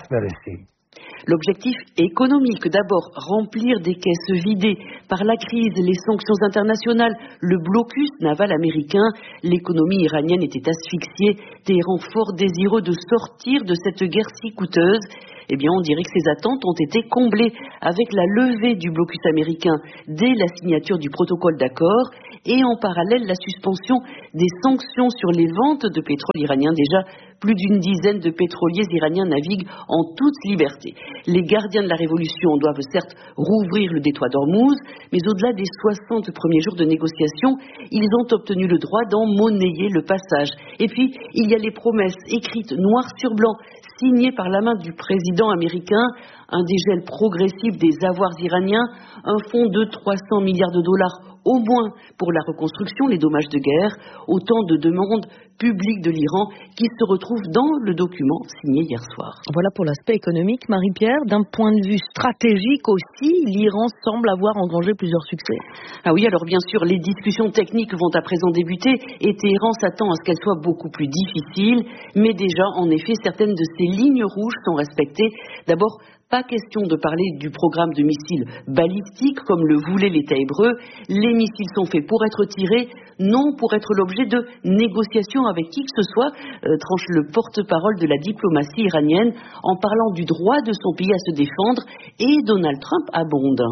L'objectif économique, d'abord, remplir des caisses vidées par la crise, les sanctions internationales, le blocus naval américain. L'économie iranienne était asphyxiée, Téhéran fort désireux de sortir de cette guerre si coûteuse. Eh bien, on dirait que ces attentes ont été comblées avec la levée du blocus américain dès la signature du protocole d'accord et en parallèle la suspension des sanctions sur les ventes de pétrole iranien. Déjà, plus d'une dizaine de pétroliers iraniens naviguent en toute liberté. Les gardiens de la révolution doivent certes rouvrir le détroit d'Ormuz, mais au-delà des 60 premiers jours de négociation, ils ont obtenu le droit d'en monnayer le passage. Et puis, il y a les promesses écrites noir sur blanc, signées par la main du président américain, un dégel progressif des avoirs iraniens, un fonds de 300 milliards de dollars au moins pour la reconstruction, les dommages de guerre, autant de demandes publiques de l'Iran qui se retrouvent dans le document signé hier soir. Voilà pour l'aspect économique, Marie-Pierre. D'un point de vue stratégique aussi, l'Iran semble avoir engrangé plusieurs succès. Ah oui, alors bien sûr, les discussions techniques vont à présent débuter et Téhéran s'attend à ce qu'elles soient beaucoup plus difficiles, mais déjà, en effet, certaines de ces lignes rouges sont respectées. D'abord, pas question de parler du programme de missiles balistiques comme le voulait l'État hébreu. Les missiles sont faits pour être tirés, non pour être l'objet de négociations avec qui que ce soit, tranche le porte-parole de la diplomatie iranienne en parlant du droit de son pays à se défendre, et Donald Trump abonde.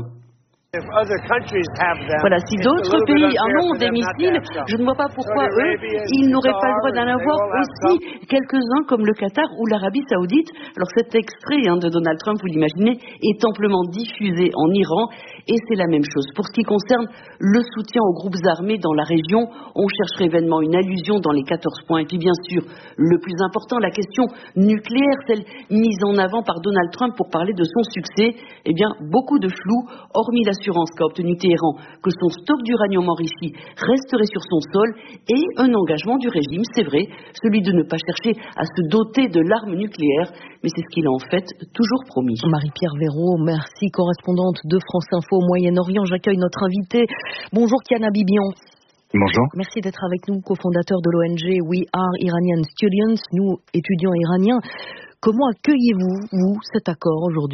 Voilà, si d'autres pays en ont des missiles, je ne vois pas pourquoi eux, ils n'auraient pas le droit d'en avoir aussi quelques-uns comme le Qatar ou l'Arabie Saoudite. Alors cet extrait de Donald Trump, vous l'imaginez, est amplement diffusé en Iran et c'est la même chose. Pour ce qui concerne le soutien aux groupes armés dans la région, on chercherait vainement une allusion dans les 14 points. Et puis bien sûr, le plus important, la question nucléaire, celle mise en avant par Donald Trump pour parler de son succès. Eh bien, beaucoup de flou, hormis l'assurance qu'a obtenu Téhéran que son stock d'uranium enrichi resterait sur son sol et un engagement du régime, c'est vrai, celui de ne pas chercher à se doter de l'arme nucléaire, mais c'est ce qu'il a en fait toujours promis. Marie-Pierre Véraud, merci, correspondante de France Info au Moyen-Orient. J'accueille notre invité. Bonjour Kiana Bibian. Bonjour. Merci d'être avec nous, cofondateur de l'ONG We Are Iranian Students, nous étudiants iraniens. Comment accueillez-vous, vous, cet accord aujourd'hui ?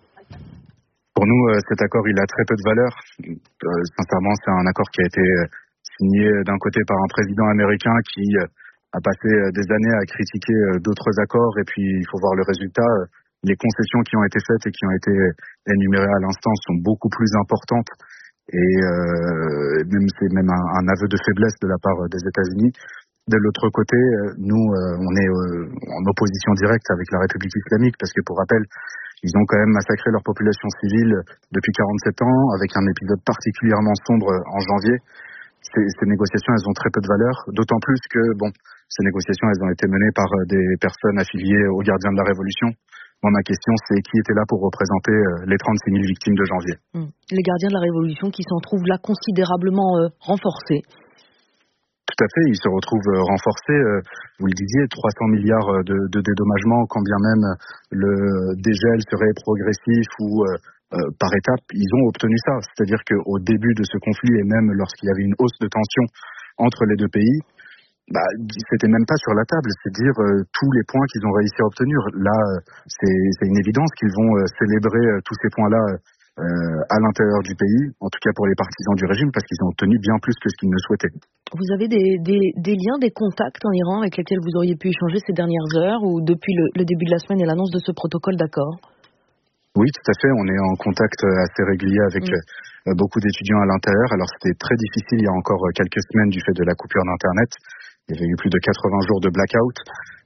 Pour nous, cet accord, il a très peu de valeur. Sincèrement, c'est un accord qui a été signé d'un côté par un président américain qui a passé des années à critiquer d'autres accords, et puis il faut voir le résultat. Les concessions qui ont été faites et qui ont été énumérées à l'instant sont beaucoup plus importantes, et c'est même un aveu de faiblesse de la part des États-Unis. De l'autre côté, nous, on est en opposition directe avec la République islamique, parce que pour rappel, ils ont quand même massacré leur population civile depuis 47 ans, avec un épisode particulièrement sombre en janvier. Ces négociations, elles ont très peu de valeur, d'autant plus que, ces négociations, elles ont été menées par des personnes affiliées aux gardiens de la Révolution. Moi, ma question, c'est qui était là pour représenter les 36 000 victimes de janvier ? Les gardiens de la Révolution qui s'en trouvent là considérablement renforcés. Tout à fait, ils se retrouvent renforcés. Vous le disiez, 300 milliards de dédommagements, quand bien même le dégel serait progressif ou par étapes, ils ont obtenu ça. C'est-à-dire qu'au début de ce conflit, et même lorsqu'il y avait une hausse de tension entre les deux pays, c'était même pas sur la table, c'est dire tous les points qu'ils ont réussi à obtenir. Là, c'est une évidence qu'ils vont célébrer tous ces points-là à l'intérieur du pays, en tout cas pour les partisans du régime, parce qu'ils ont obtenu bien plus que ce qu'ils ne souhaitaient. Vous avez des liens, des contacts en Iran avec lesquels vous auriez pu échanger ces dernières heures ou depuis le début de la semaine et l'annonce de ce protocole d'accord ? Oui, tout à fait. On est en contact assez régulier avec beaucoup d'étudiants à l'intérieur. Alors c'était très difficile il y a encore quelques semaines du fait de la coupure d'Internet. Il y avait eu plus de 80 jours de blackout.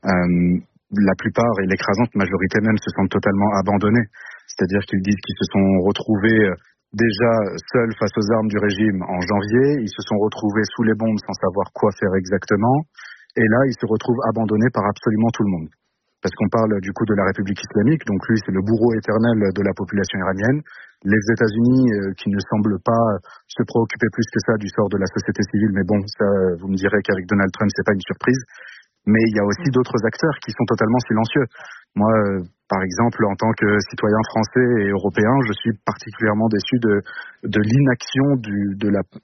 La plupart et l'écrasante majorité même se sentent totalement abandonnés. C'est-à-dire qu'ils disent qu'ils se sont retrouvés déjà seuls face aux armes du régime en janvier. Ils se sont retrouvés sous les bombes sans savoir quoi faire exactement. Et là, ils se retrouvent abandonnés par absolument tout le monde. Parce qu'on parle du coup de la République islamique, donc lui c'est le bourreau éternel de la population iranienne. Les États-Unis qui ne semblent pas se préoccuper plus que ça du sort de la société civile, mais bon, ça vous me direz qu'avec Donald Trump c'est pas une surprise. Mais il y a aussi d'autres acteurs qui sont totalement silencieux. Moi, par exemple, en tant que citoyen français et européen, je suis particulièrement déçu de l'inaction de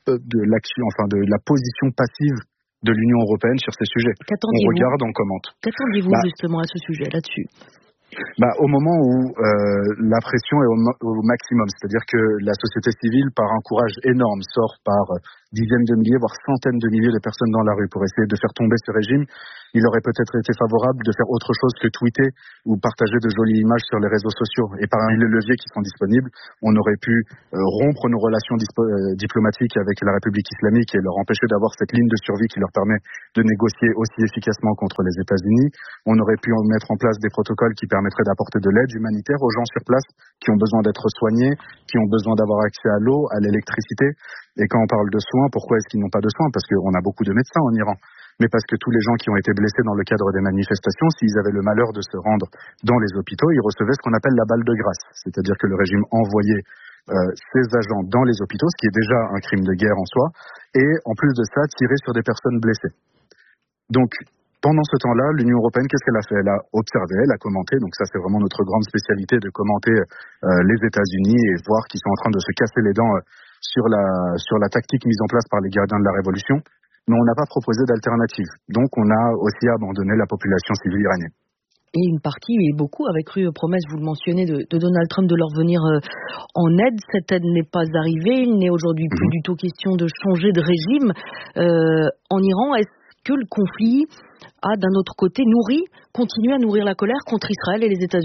la position passive de l'Union européenne sur ces sujets. On regarde, on commente. Qu'attendiez-vous justement à ce sujet, là-dessus ? Au moment où la pression est au maximum, c'est-à-dire que la société civile, par un courage énorme, sort par dizaines de milliers, voire centaines de milliers de personnes dans la rue pour essayer de faire tomber ce régime, il aurait peut-être été favorable de faire autre chose que tweeter ou partager de jolies images sur les réseaux sociaux. Et parmi les leviers qui sont disponibles, on aurait pu rompre nos relations diplomatiques avec la République islamique et leur empêcher d'avoir cette ligne de survie qui leur permet de négocier aussi efficacement contre les États-Unis. On aurait pu mettre en place des protocoles qui permettraient d'apporter de l'aide humanitaire aux gens sur place qui ont besoin d'être soignés, qui ont besoin d'avoir accès à l'eau, à l'électricité. Et quand on parle de soins, pourquoi est-ce qu'ils n'ont pas de soins ? Parce qu'on a beaucoup de médecins en Iran. Mais parce que tous les gens qui ont été blessés dans le cadre des manifestations, s'ils avaient le malheur de se rendre dans les hôpitaux, ils recevaient ce qu'on appelle la balle de grâce. C'est-à-dire que le régime envoyait ses agents dans les hôpitaux, ce qui est déjà un crime de guerre en soi, et en plus de ça, tirer sur des personnes blessées. Donc, pendant ce temps-là, l'Union européenne, qu'est-ce qu'elle a fait ? Elle a observé, elle a commenté, donc ça c'est vraiment notre grande spécialité de commenter les États-Unis et voir qu'ils sont en train de se casser les dents sur la tactique mise en place par les gardiens de la révolution. Mais on n'a pas proposé d'alternative. Donc on a aussi abandonné la population civile iranienne. Et une partie, et beaucoup, avaient cru promesse, vous le mentionnez, de Donald Trump de leur venir en aide. Cette aide n'est pas arrivée. Il n'est aujourd'hui plus du tout question de changer de régime. En Iran, est-ce que le conflit a, d'un autre côté, continue à nourrir la colère contre Israël et les États-Unis ?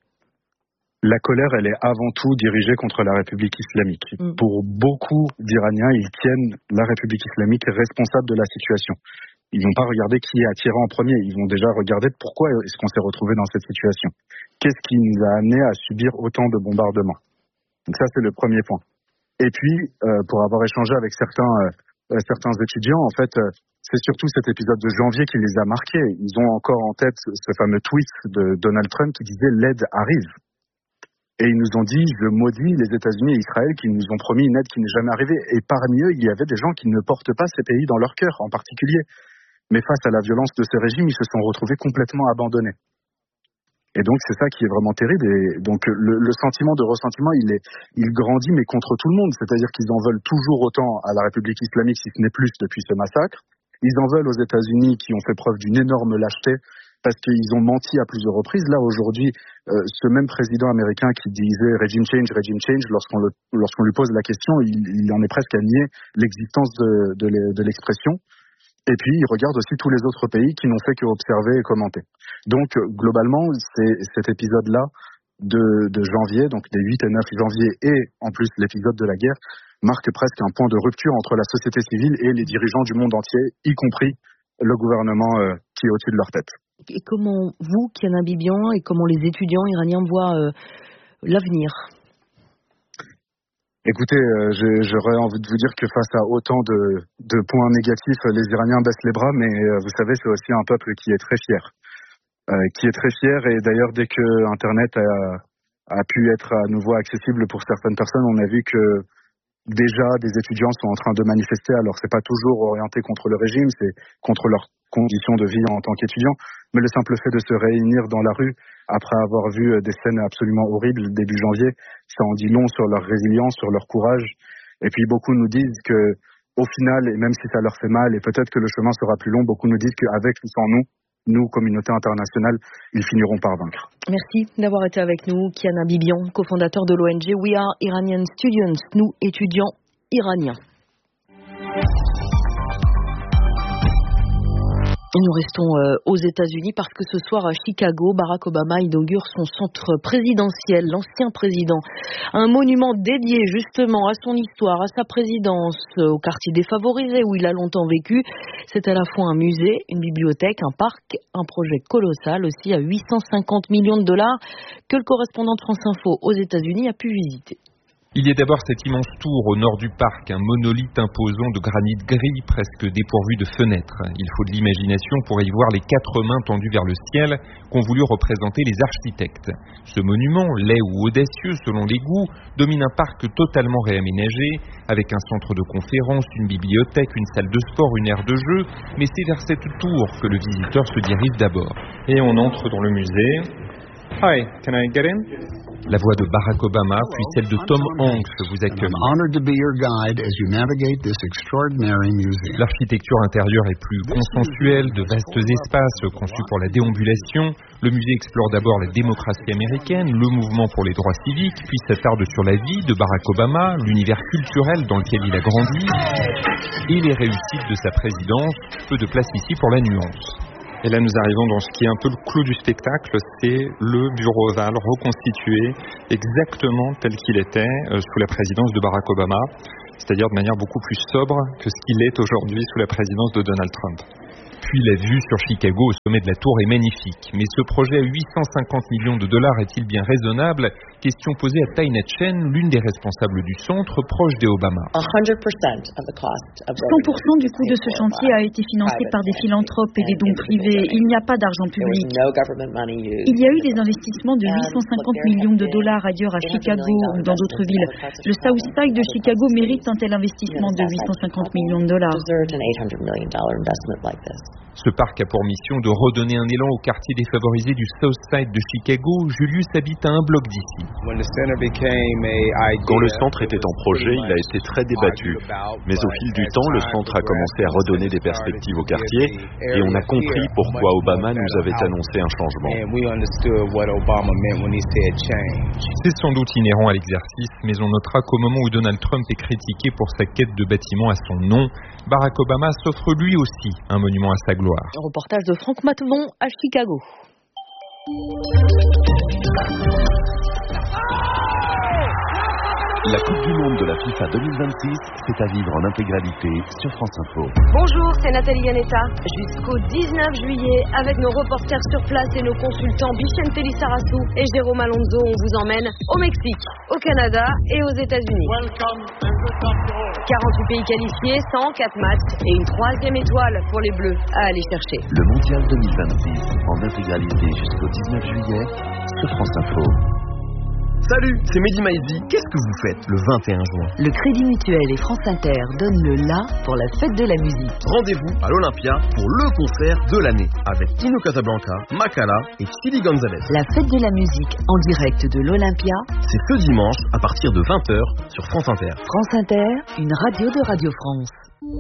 La colère, elle est avant tout dirigée contre la République islamique. Pour beaucoup d'Iraniens, ils tiennent la République islamique responsable de la situation. Ils vont pas regarder qui est attiré en premier. Ils vont déjà regarder pourquoi est-ce qu'on s'est retrouvé dans cette situation. Qu'est-ce qui nous a amené à subir autant de bombardements ? Donc ça, c'est le premier point. Et puis, pour avoir échangé avec certains étudiants, en fait, c'est surtout cet épisode de janvier qui les a marqués. Ils ont encore en tête ce fameux tweet de Donald Trump qui disait « l'aide arrive ». Et ils nous ont dit, je maudis les États-Unis et Israël qui nous ont promis une aide qui n'est jamais arrivée. Et parmi eux, il y avait des gens qui ne portent pas ces pays dans leur cœur, en particulier. Mais face à la violence de ce régime, ils se sont retrouvés complètement abandonnés. Et donc, c'est ça qui est vraiment terrible. Et donc, le sentiment de ressentiment, il grandit, mais contre tout le monde. C'est-à-dire qu'ils en veulent toujours autant à la République islamique, si ce n'est plus depuis ce massacre. Ils en veulent aux États-Unis qui ont fait preuve d'une énorme lâcheté parce qu'ils ont menti à plusieurs reprises. Là, aujourd'hui, ce même président américain qui disait « regime change », lorsqu'on lui pose la question, il en est presque à nier l'existence de l'expression. Et puis, il regarde aussi tous les autres pays qui n'ont fait qu'observer et commenter. Donc, globalement, c'est cet épisode-là de janvier, donc des 8 et 9 janvier, et en plus l'épisode de la guerre, marque presque un point de rupture entre la société civile et les dirigeants du monde entier, y compris le gouvernement qui est au-dessus de leur tête. Et comment vous, Kiana Bibian, et comment les étudiants iraniens voient l'avenir ? Écoutez, j'aurais envie de vous dire que face à autant de points négatifs, les Iraniens baissent les bras, mais vous savez, c'est aussi un peuple qui est très fier. Et d'ailleurs, dès que Internet a pu être à nouveau accessible pour certaines personnes, on a vu que déjà des étudiants sont en train de manifester. Alors c'est pas toujours orienté contre le régime, c'est contre leurs conditions de vie en tant qu'étudiants, mais le simple fait de se réunir dans la rue après avoir vu des scènes absolument horribles début janvier, ça en dit long sur leur résilience, sur leur courage. Et puis beaucoup nous disent que au final, et même si ça leur fait mal et peut-être que le chemin sera plus long, beaucoup nous disent qu'avec ou sans nous, communauté internationale, ils finiront par vaincre. Merci d'avoir été avec nous, Kiana Bibian, cofondateur de l'ONG We Are Iranian Students, nous étudiants iraniens. Nous restons aux États-Unis parce que ce soir à Chicago, Barack Obama inaugure son centre présidentiel, l'ancien président. Un monument dédié justement à son histoire, à sa présidence, au quartier défavorisé où il a longtemps vécu. C'est à la fois un musée, une bibliothèque, un parc, un projet colossal aussi à 850 millions de dollars que le correspondant de France Info aux États-Unis a pu visiter. Il y a d'abord cette immense tour au nord du parc, un monolithe imposant de granit gris presque dépourvu de fenêtres. Il faut de l'imagination pour y voir les 4 mains tendues vers le ciel qu'ont voulu représenter les architectes. Ce monument, laid ou audacieux selon les goûts, domine un parc totalement réaménagé, avec un centre de conférence, une bibliothèque, une salle de sport, une aire de jeu, mais c'est vers cette tour que le visiteur se dirige d'abord. Et on entre dans le musée. Hi, can I get in? La voix de Barack Obama, puis celle de Tom Hanks vous accueille. L'architecture intérieure est plus consensuelle, de vastes espaces conçus pour la déambulation. Le musée explore d'abord la démocratie américaine, le mouvement pour les droits civiques, puis s'attarde sur la vie de Barack Obama, l'univers culturel dans lequel il a grandi, et les réussites de sa présidence. Peu de place ici pour la nuance. Et là, nous arrivons dans ce qui est un peu le clou du spectacle, c'est le bureau ovale reconstitué exactement tel qu'il était sous la présidence de Barack Obama, c'est-à-dire de manière beaucoup plus sobre que ce qu'il est aujourd'hui sous la présidence de Donald Trump. Puis la vue sur Chicago au sommet de la tour est magnifique. Mais ce projet à 850 millions de dollars est-il bien raisonnable? Question posée à Taina Chen, l'une des responsables du centre, proche des Obama. 100% du coût de ce chantier a été financé par des philanthropes et des dons privés. Il n'y a pas d'argent public. Il y a eu des investissements de 850 millions de dollars ailleurs à Chicago ou dans d'autres villes. Le South Side de Chicago mérite un tel investissement de 850 millions de dollars. Ce parc a pour mission de redonner un élan au quartier défavorisé du South Side de Chicago. Julius habite à un bloc d'ici. Quand le centre était en projet, il a été très débattu. Mais au fil du temps, le centre a commencé à redonner des perspectives au quartier et on a compris pourquoi Obama nous avait annoncé un changement. C'est sans doute inhérent à l'exercice, mais on notera qu'au moment où Donald Trump est critiqué pour sa quête de bâtiments à son nom, Barack Obama s'offre lui aussi un monument à sa gloire. Un reportage de Franck Mathenon à Chicago. La Coupe du Monde de la FIFA 2026, c'est à vivre en intégralité sur France Info. Bonjour, c'est Nathalie Yanetta. Jusqu'au 19 juillet, avec nos reporters sur place et nos consultants Bichente Lissarassou et Jérôme Alonso, on vous emmène au Mexique, au Canada et aux États-Unis. 48 pays qualifiés, 104 matchs et une 3e étoile pour les Bleus à aller chercher. Le Mondial 2026 en intégralité jusqu'au 19 juillet sur France Info. Salut, c'est Mehdi Maizi. Qu'est-ce que vous faites le 21 juin? Le Crédit Mutuel et France Inter donnent le la pour la fête de la musique. Rendez-vous à l'Olympia pour le concert de l'année avec Tino Casablanca, Makala et Chili Gonzalez. La fête de la musique en direct de l'Olympia, c'est ce dimanche à partir de 20h sur France Inter. France Inter, une radio de Radio France.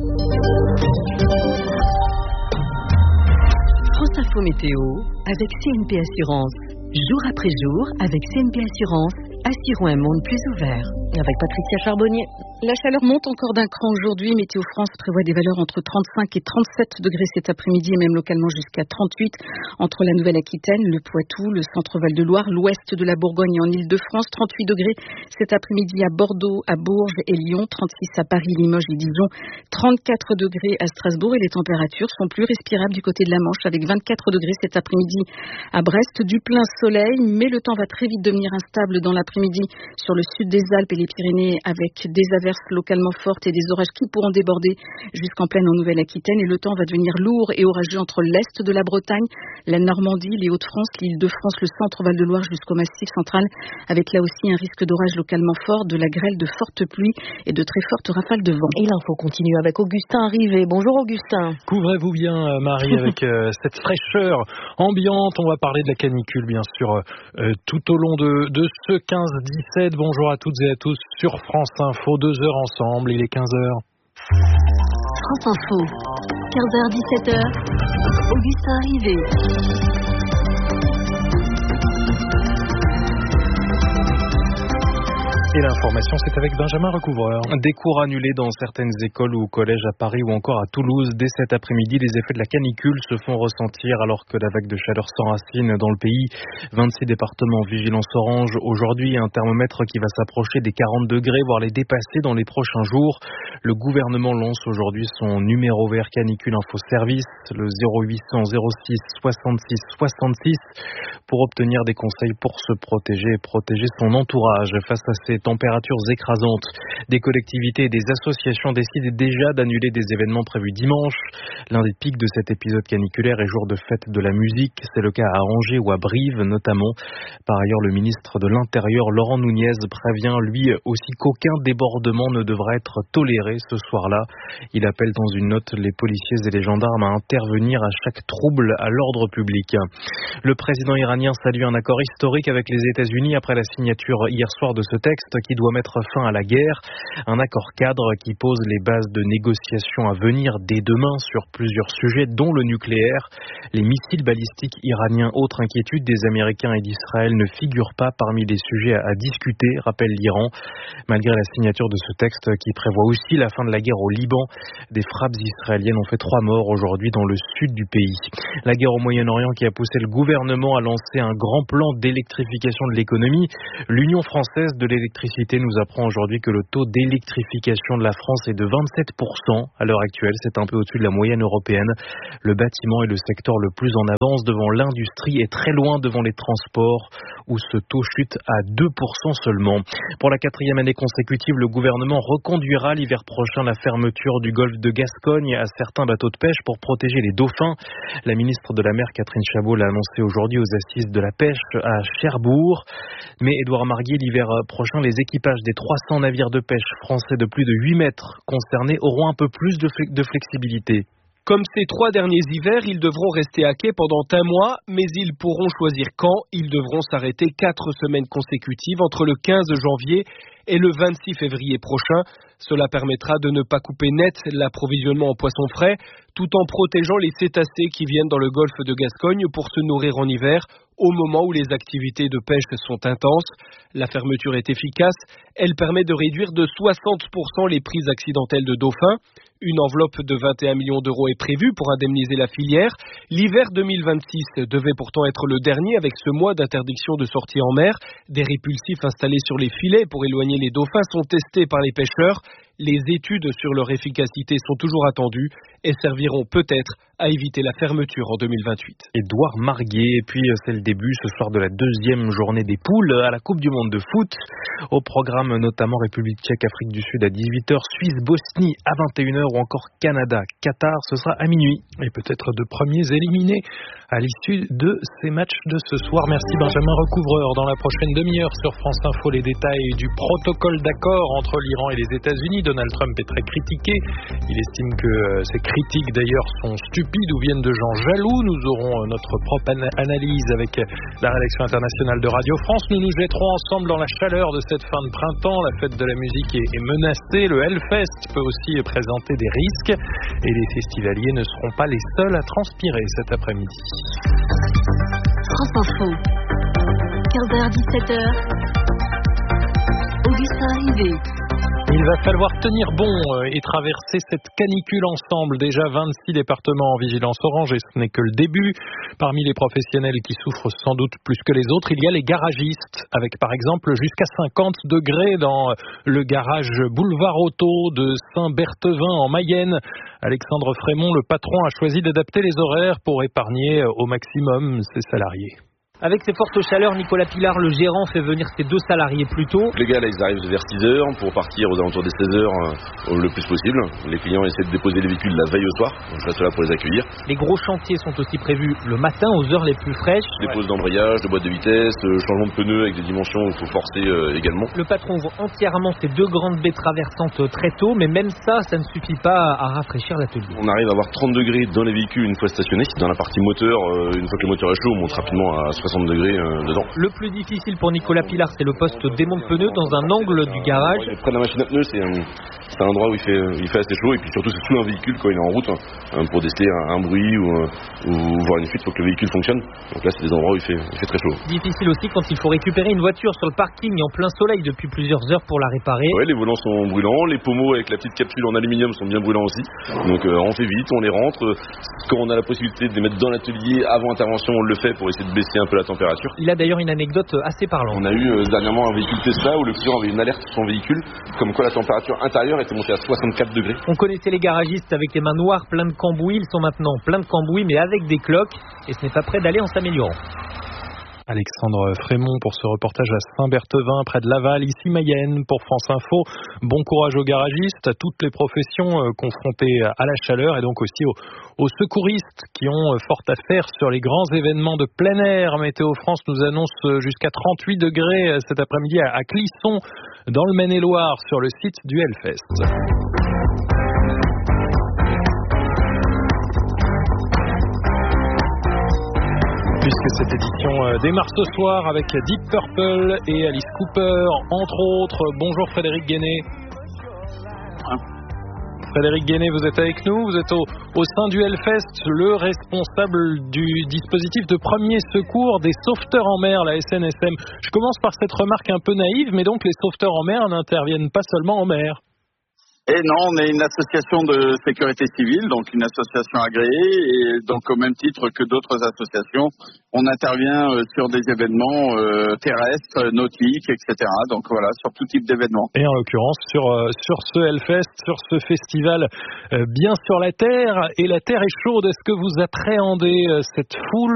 France Info Météo avec CNP Assurance. Jour après jour, avec CNP Assurance, assurons un monde plus ouvert. Avec Patricia Charbonnier. La chaleur monte encore d'un cran aujourd'hui. Météo France prévoit des valeurs entre 35 et 37 degrés cet après-midi et même localement jusqu'à 38 entre la Nouvelle-Aquitaine, le Poitou, le centre-Val de Loire, l'ouest de la Bourgogne et en Île-de-France. 38 degrés cet après-midi à Bordeaux, à Bourges et Lyon. 36 à Paris, Limoges et Dijon. 34 degrés à Strasbourg et les températures sont plus respirables du côté de la Manche avec 24 degrés cet après-midi à Brest. Du plein soleil, mais le temps va très vite devenir instable dans l'après-midi sur le sud des Alpes et les Pyrénées avec des averses localement fortes et des orages qui pourront déborder jusqu'en plaine en Nouvelle-Aquitaine. Et le temps va devenir lourd et orageux entre l'est de la Bretagne, la Normandie, les Hauts-de-France, l'Île-de-France, le centre Val-de-Loire jusqu'au Massif central avec là aussi un risque d'orage localement fort, de la grêle, de fortes pluies et de très fortes rafales de vent. Et l'info continue avec Augustin Rivet. Bonjour Augustin. Couvrez-vous bien Marie avec cette fraîcheur ambiante. On va parler de la canicule bien sûr tout au long de ce 15-17. Bonjour à toutes et à tous sur France Info, 2 heures ensemble, il est 15h. France Info, 15h-17h, Augustin Rivet. Et l'information, c'est avec Benjamin Recouvreur. Des cours annulés dans certaines écoles ou collèges à Paris ou encore à Toulouse. Dès cet après-midi, les effets de la canicule se font ressentir alors que la vague de chaleur s'enracine dans le pays. 26 départements en vigilance orange. Aujourd'hui, un thermomètre qui va s'approcher des 40 degrés, voire les dépasser dans les prochains jours. Le gouvernement lance aujourd'hui son numéro vert canicule info service, le 0800 06 66 66, pour obtenir des conseils pour se protéger et protéger son entourage face à ces températures écrasantes. Des collectivités et des associations décident déjà d'annuler des événements prévus dimanche. L'un des pics de cet épisode caniculaire est jour de fête de la musique. C'est le cas à Angers ou à Brive notamment. Par ailleurs, le ministre de l'Intérieur, Laurent Nunez, prévient lui aussi qu'aucun débordement ne devra être toléré ce soir-là. Il appelle dans une note les policiers et les gendarmes à intervenir à chaque trouble à l'ordre public. Le président iranien salue un accord historique avec les États-Unis après la signature hier soir de ce texte qui doit mettre fin à la guerre. Un accord cadre qui pose les bases de négociations à venir dès demain sur plusieurs sujets, dont le nucléaire. Les missiles balistiques iraniens, autre inquiétude des Américains et d'Israël, ne figurent pas parmi les sujets à discuter, rappelle l'Iran. Malgré la signature de ce texte qui prévoit aussi la fin de la guerre au Liban, des frappes israéliennes ont fait 3 morts aujourd'hui dans le sud du pays. La guerre au Moyen-Orient qui a poussé le gouvernement à lancer un grand plan d'électrification de l'économie. L'Union française de l'électricité nous apprend aujourd'hui que le taux d'électrification de la France est de 27% à l'heure actuelle. C'est un peu au-dessus de la moyenne européenne. Le bâtiment est le secteur le plus en avance devant l'industrie et très loin devant les transports où ce taux chute à 2% seulement. Pour la 4e année consécutive, le gouvernement reconduira l'hiver prochain la fermeture du golfe de Gascogne à certains bateaux de pêche pour protéger les dauphins. La ministre de la Mer, Catherine Chabot, l'a annoncé aujourd'hui aux assises de la pêche à Cherbourg. Mais Édouard Marguet, l'hiver prochain, les équipages des 300 navires de pêche français de plus de 8 mètres concernés auront un peu plus de flexibilité. Comme ces 3 derniers hivers, ils devront rester à quai pendant un mois, mais ils pourront choisir quand. Ils devront s'arrêter 4 semaines consécutives entre le 15 janvier et le 26 février prochain. Cela permettra de ne pas couper net l'approvisionnement en poissons frais, tout en protégeant les cétacés qui viennent dans le golfe de Gascogne pour se nourrir en hiver, au moment où les activités de pêche sont intenses. La fermeture est efficace. Elle permet de réduire de 60% les prises accidentelles de dauphins. Une enveloppe de 21 millions d'euros est prévue pour indemniser la filière. L'hiver 2026 devait pourtant être le dernier avec ce mois d'interdiction de sortie en mer. Des répulsifs installés sur les filets pour éloigner les dauphins sont testés par les pêcheurs. Les études sur leur efficacité sont toujours attendues et serviront peut-être à éviter la fermeture en 2028. Édouard Marguet, et puis c'est le début ce soir de la 2e journée des poules à la Coupe du Monde de foot. Au programme notamment République tchèque, Afrique du Sud à 18h, Suisse, Bosnie à 21h ou encore Canada, Qatar, ce sera à minuit. Et peut-être de premiers éliminés à l'issue de ces matchs de ce soir. Merci Benjamin Recouvreur. Dans la prochaine demi-heure sur France Info, les détails du protocole d'accord entre l'Iran et les États-Unis. Donald Trump est très critiqué. Il estime que ces critiques d'ailleurs sont stupides ou viennent de gens jaloux. Nous aurons notre propre analyse avec la rédaction internationale de Radio France. Nous nous jetterons ensemble dans la chaleur de cette fin de printemps. La fête de la musique est menacée. Le Hellfest peut aussi présenter des risques. Et les festivaliers ne seront pas les seuls à transpirer cet après-midi. France Info, 15h-17h, Augustin Rivet. Il va falloir tenir bon et traverser cette canicule ensemble. Déjà 26 départements en vigilance orange et ce n'est que le début. Parmi les professionnels qui souffrent sans doute plus que les autres, il y a les garagistes avec par exemple jusqu'à 50 degrés dans le garage Boulevard Auto de Saint-Berthevin en Mayenne. Alexandre Frémont, le patron, a choisi d'adapter les horaires pour épargner au maximum ses salariés. Avec ces fortes chaleurs, Nicolas Pilar, le gérant, fait venir ses 2 salariés plus tôt. Les gars, là, ils arrivent vers 6h pour partir aux alentours des 16h le plus possible. Les clients essaient de déposer les véhicules la veille au soir. Donc, je reste là pour les accueillir. Les gros chantiers sont aussi prévus le matin aux heures les plus fraîches. Dépose d'embrayage, de boîte de vitesse, changement de pneus avec des dimensions où il faut forcer également. Le patron ouvre entièrement ces 2 grandes baies traversantes très tôt, mais même ça ne suffit pas à rafraîchir l'atelier. On arrive à avoir 30 degrés dans les véhicules une fois stationnés. Dans la partie moteur, une fois que le moteur est chaud, on monte rapidement à 60 degrés dedans. Le plus difficile pour Nicolas Pilar, c'est le poste démonte-pneus dans un angle du garage. Près de la machine à pneus, c'est un endroit où il fait assez chaud, et puis surtout c'est sous un véhicule quand il est en route, pour déceler un bruit ou voir une fuite, il faut que le véhicule fonctionne. Donc là c'est des endroits où il fait très chaud. Difficile aussi quand il faut récupérer une voiture sur le parking en plein soleil depuis plusieurs heures pour la réparer. Ouais, les volants sont brûlants, les pommeaux avec la petite capsule en aluminium sont bien brûlants aussi. Donc on fait vite, on les rentre. Quand on a la possibilité de les mettre dans l'atelier avant intervention, on le fait pour essayer de baisser un peu la température. Il a d'ailleurs une anecdote assez parlante. On a eu dernièrement un véhicule Tesla où le client avait une alerte sur son véhicule, comme quoi la température intérieure était montée à 64 degrés. On connaissait les garagistes avec les mains noires, plein de cambouis. Ils sont maintenant plein de cambouis, mais avec des cloques. Et ce n'est pas prêt d'aller en s'améliorant. Alexandre Frémont pour ce reportage à Saint-Berthevin, près de Laval, ici Mayenne, pour France Info. Bon courage aux garagistes, à toutes les professions confrontées à la chaleur et donc aussi aux secouristes qui ont fort à faire sur les grands événements de plein air. Météo France nous annonce jusqu'à 38 degrés cet après-midi à Clisson, dans le Maine-et-Loire, sur le site du Hellfest. Puisque cette édition démarre ce soir avec Deep Purple et Alice Cooper, entre autres. Bonjour Frédéric Guéné. Frédéric Guéné, vous êtes avec nous, vous êtes au sein du Hellfest, le responsable du dispositif de premier secours des sauveteurs en mer, la SNSM. Je commence par cette remarque un peu naïve, mais donc les sauveteurs en mer n'interviennent pas seulement en mer. Et non, on est une association de sécurité civile, donc une association agréée, et donc au même titre que d'autres associations, on intervient sur des événements terrestres, nautiques, etc. Donc voilà, sur tout type d'événements. Et en l'occurrence, sur ce Hellfest, sur ce festival bien sur la Terre, et la Terre est chaude, est-ce que vous appréhendez cette foule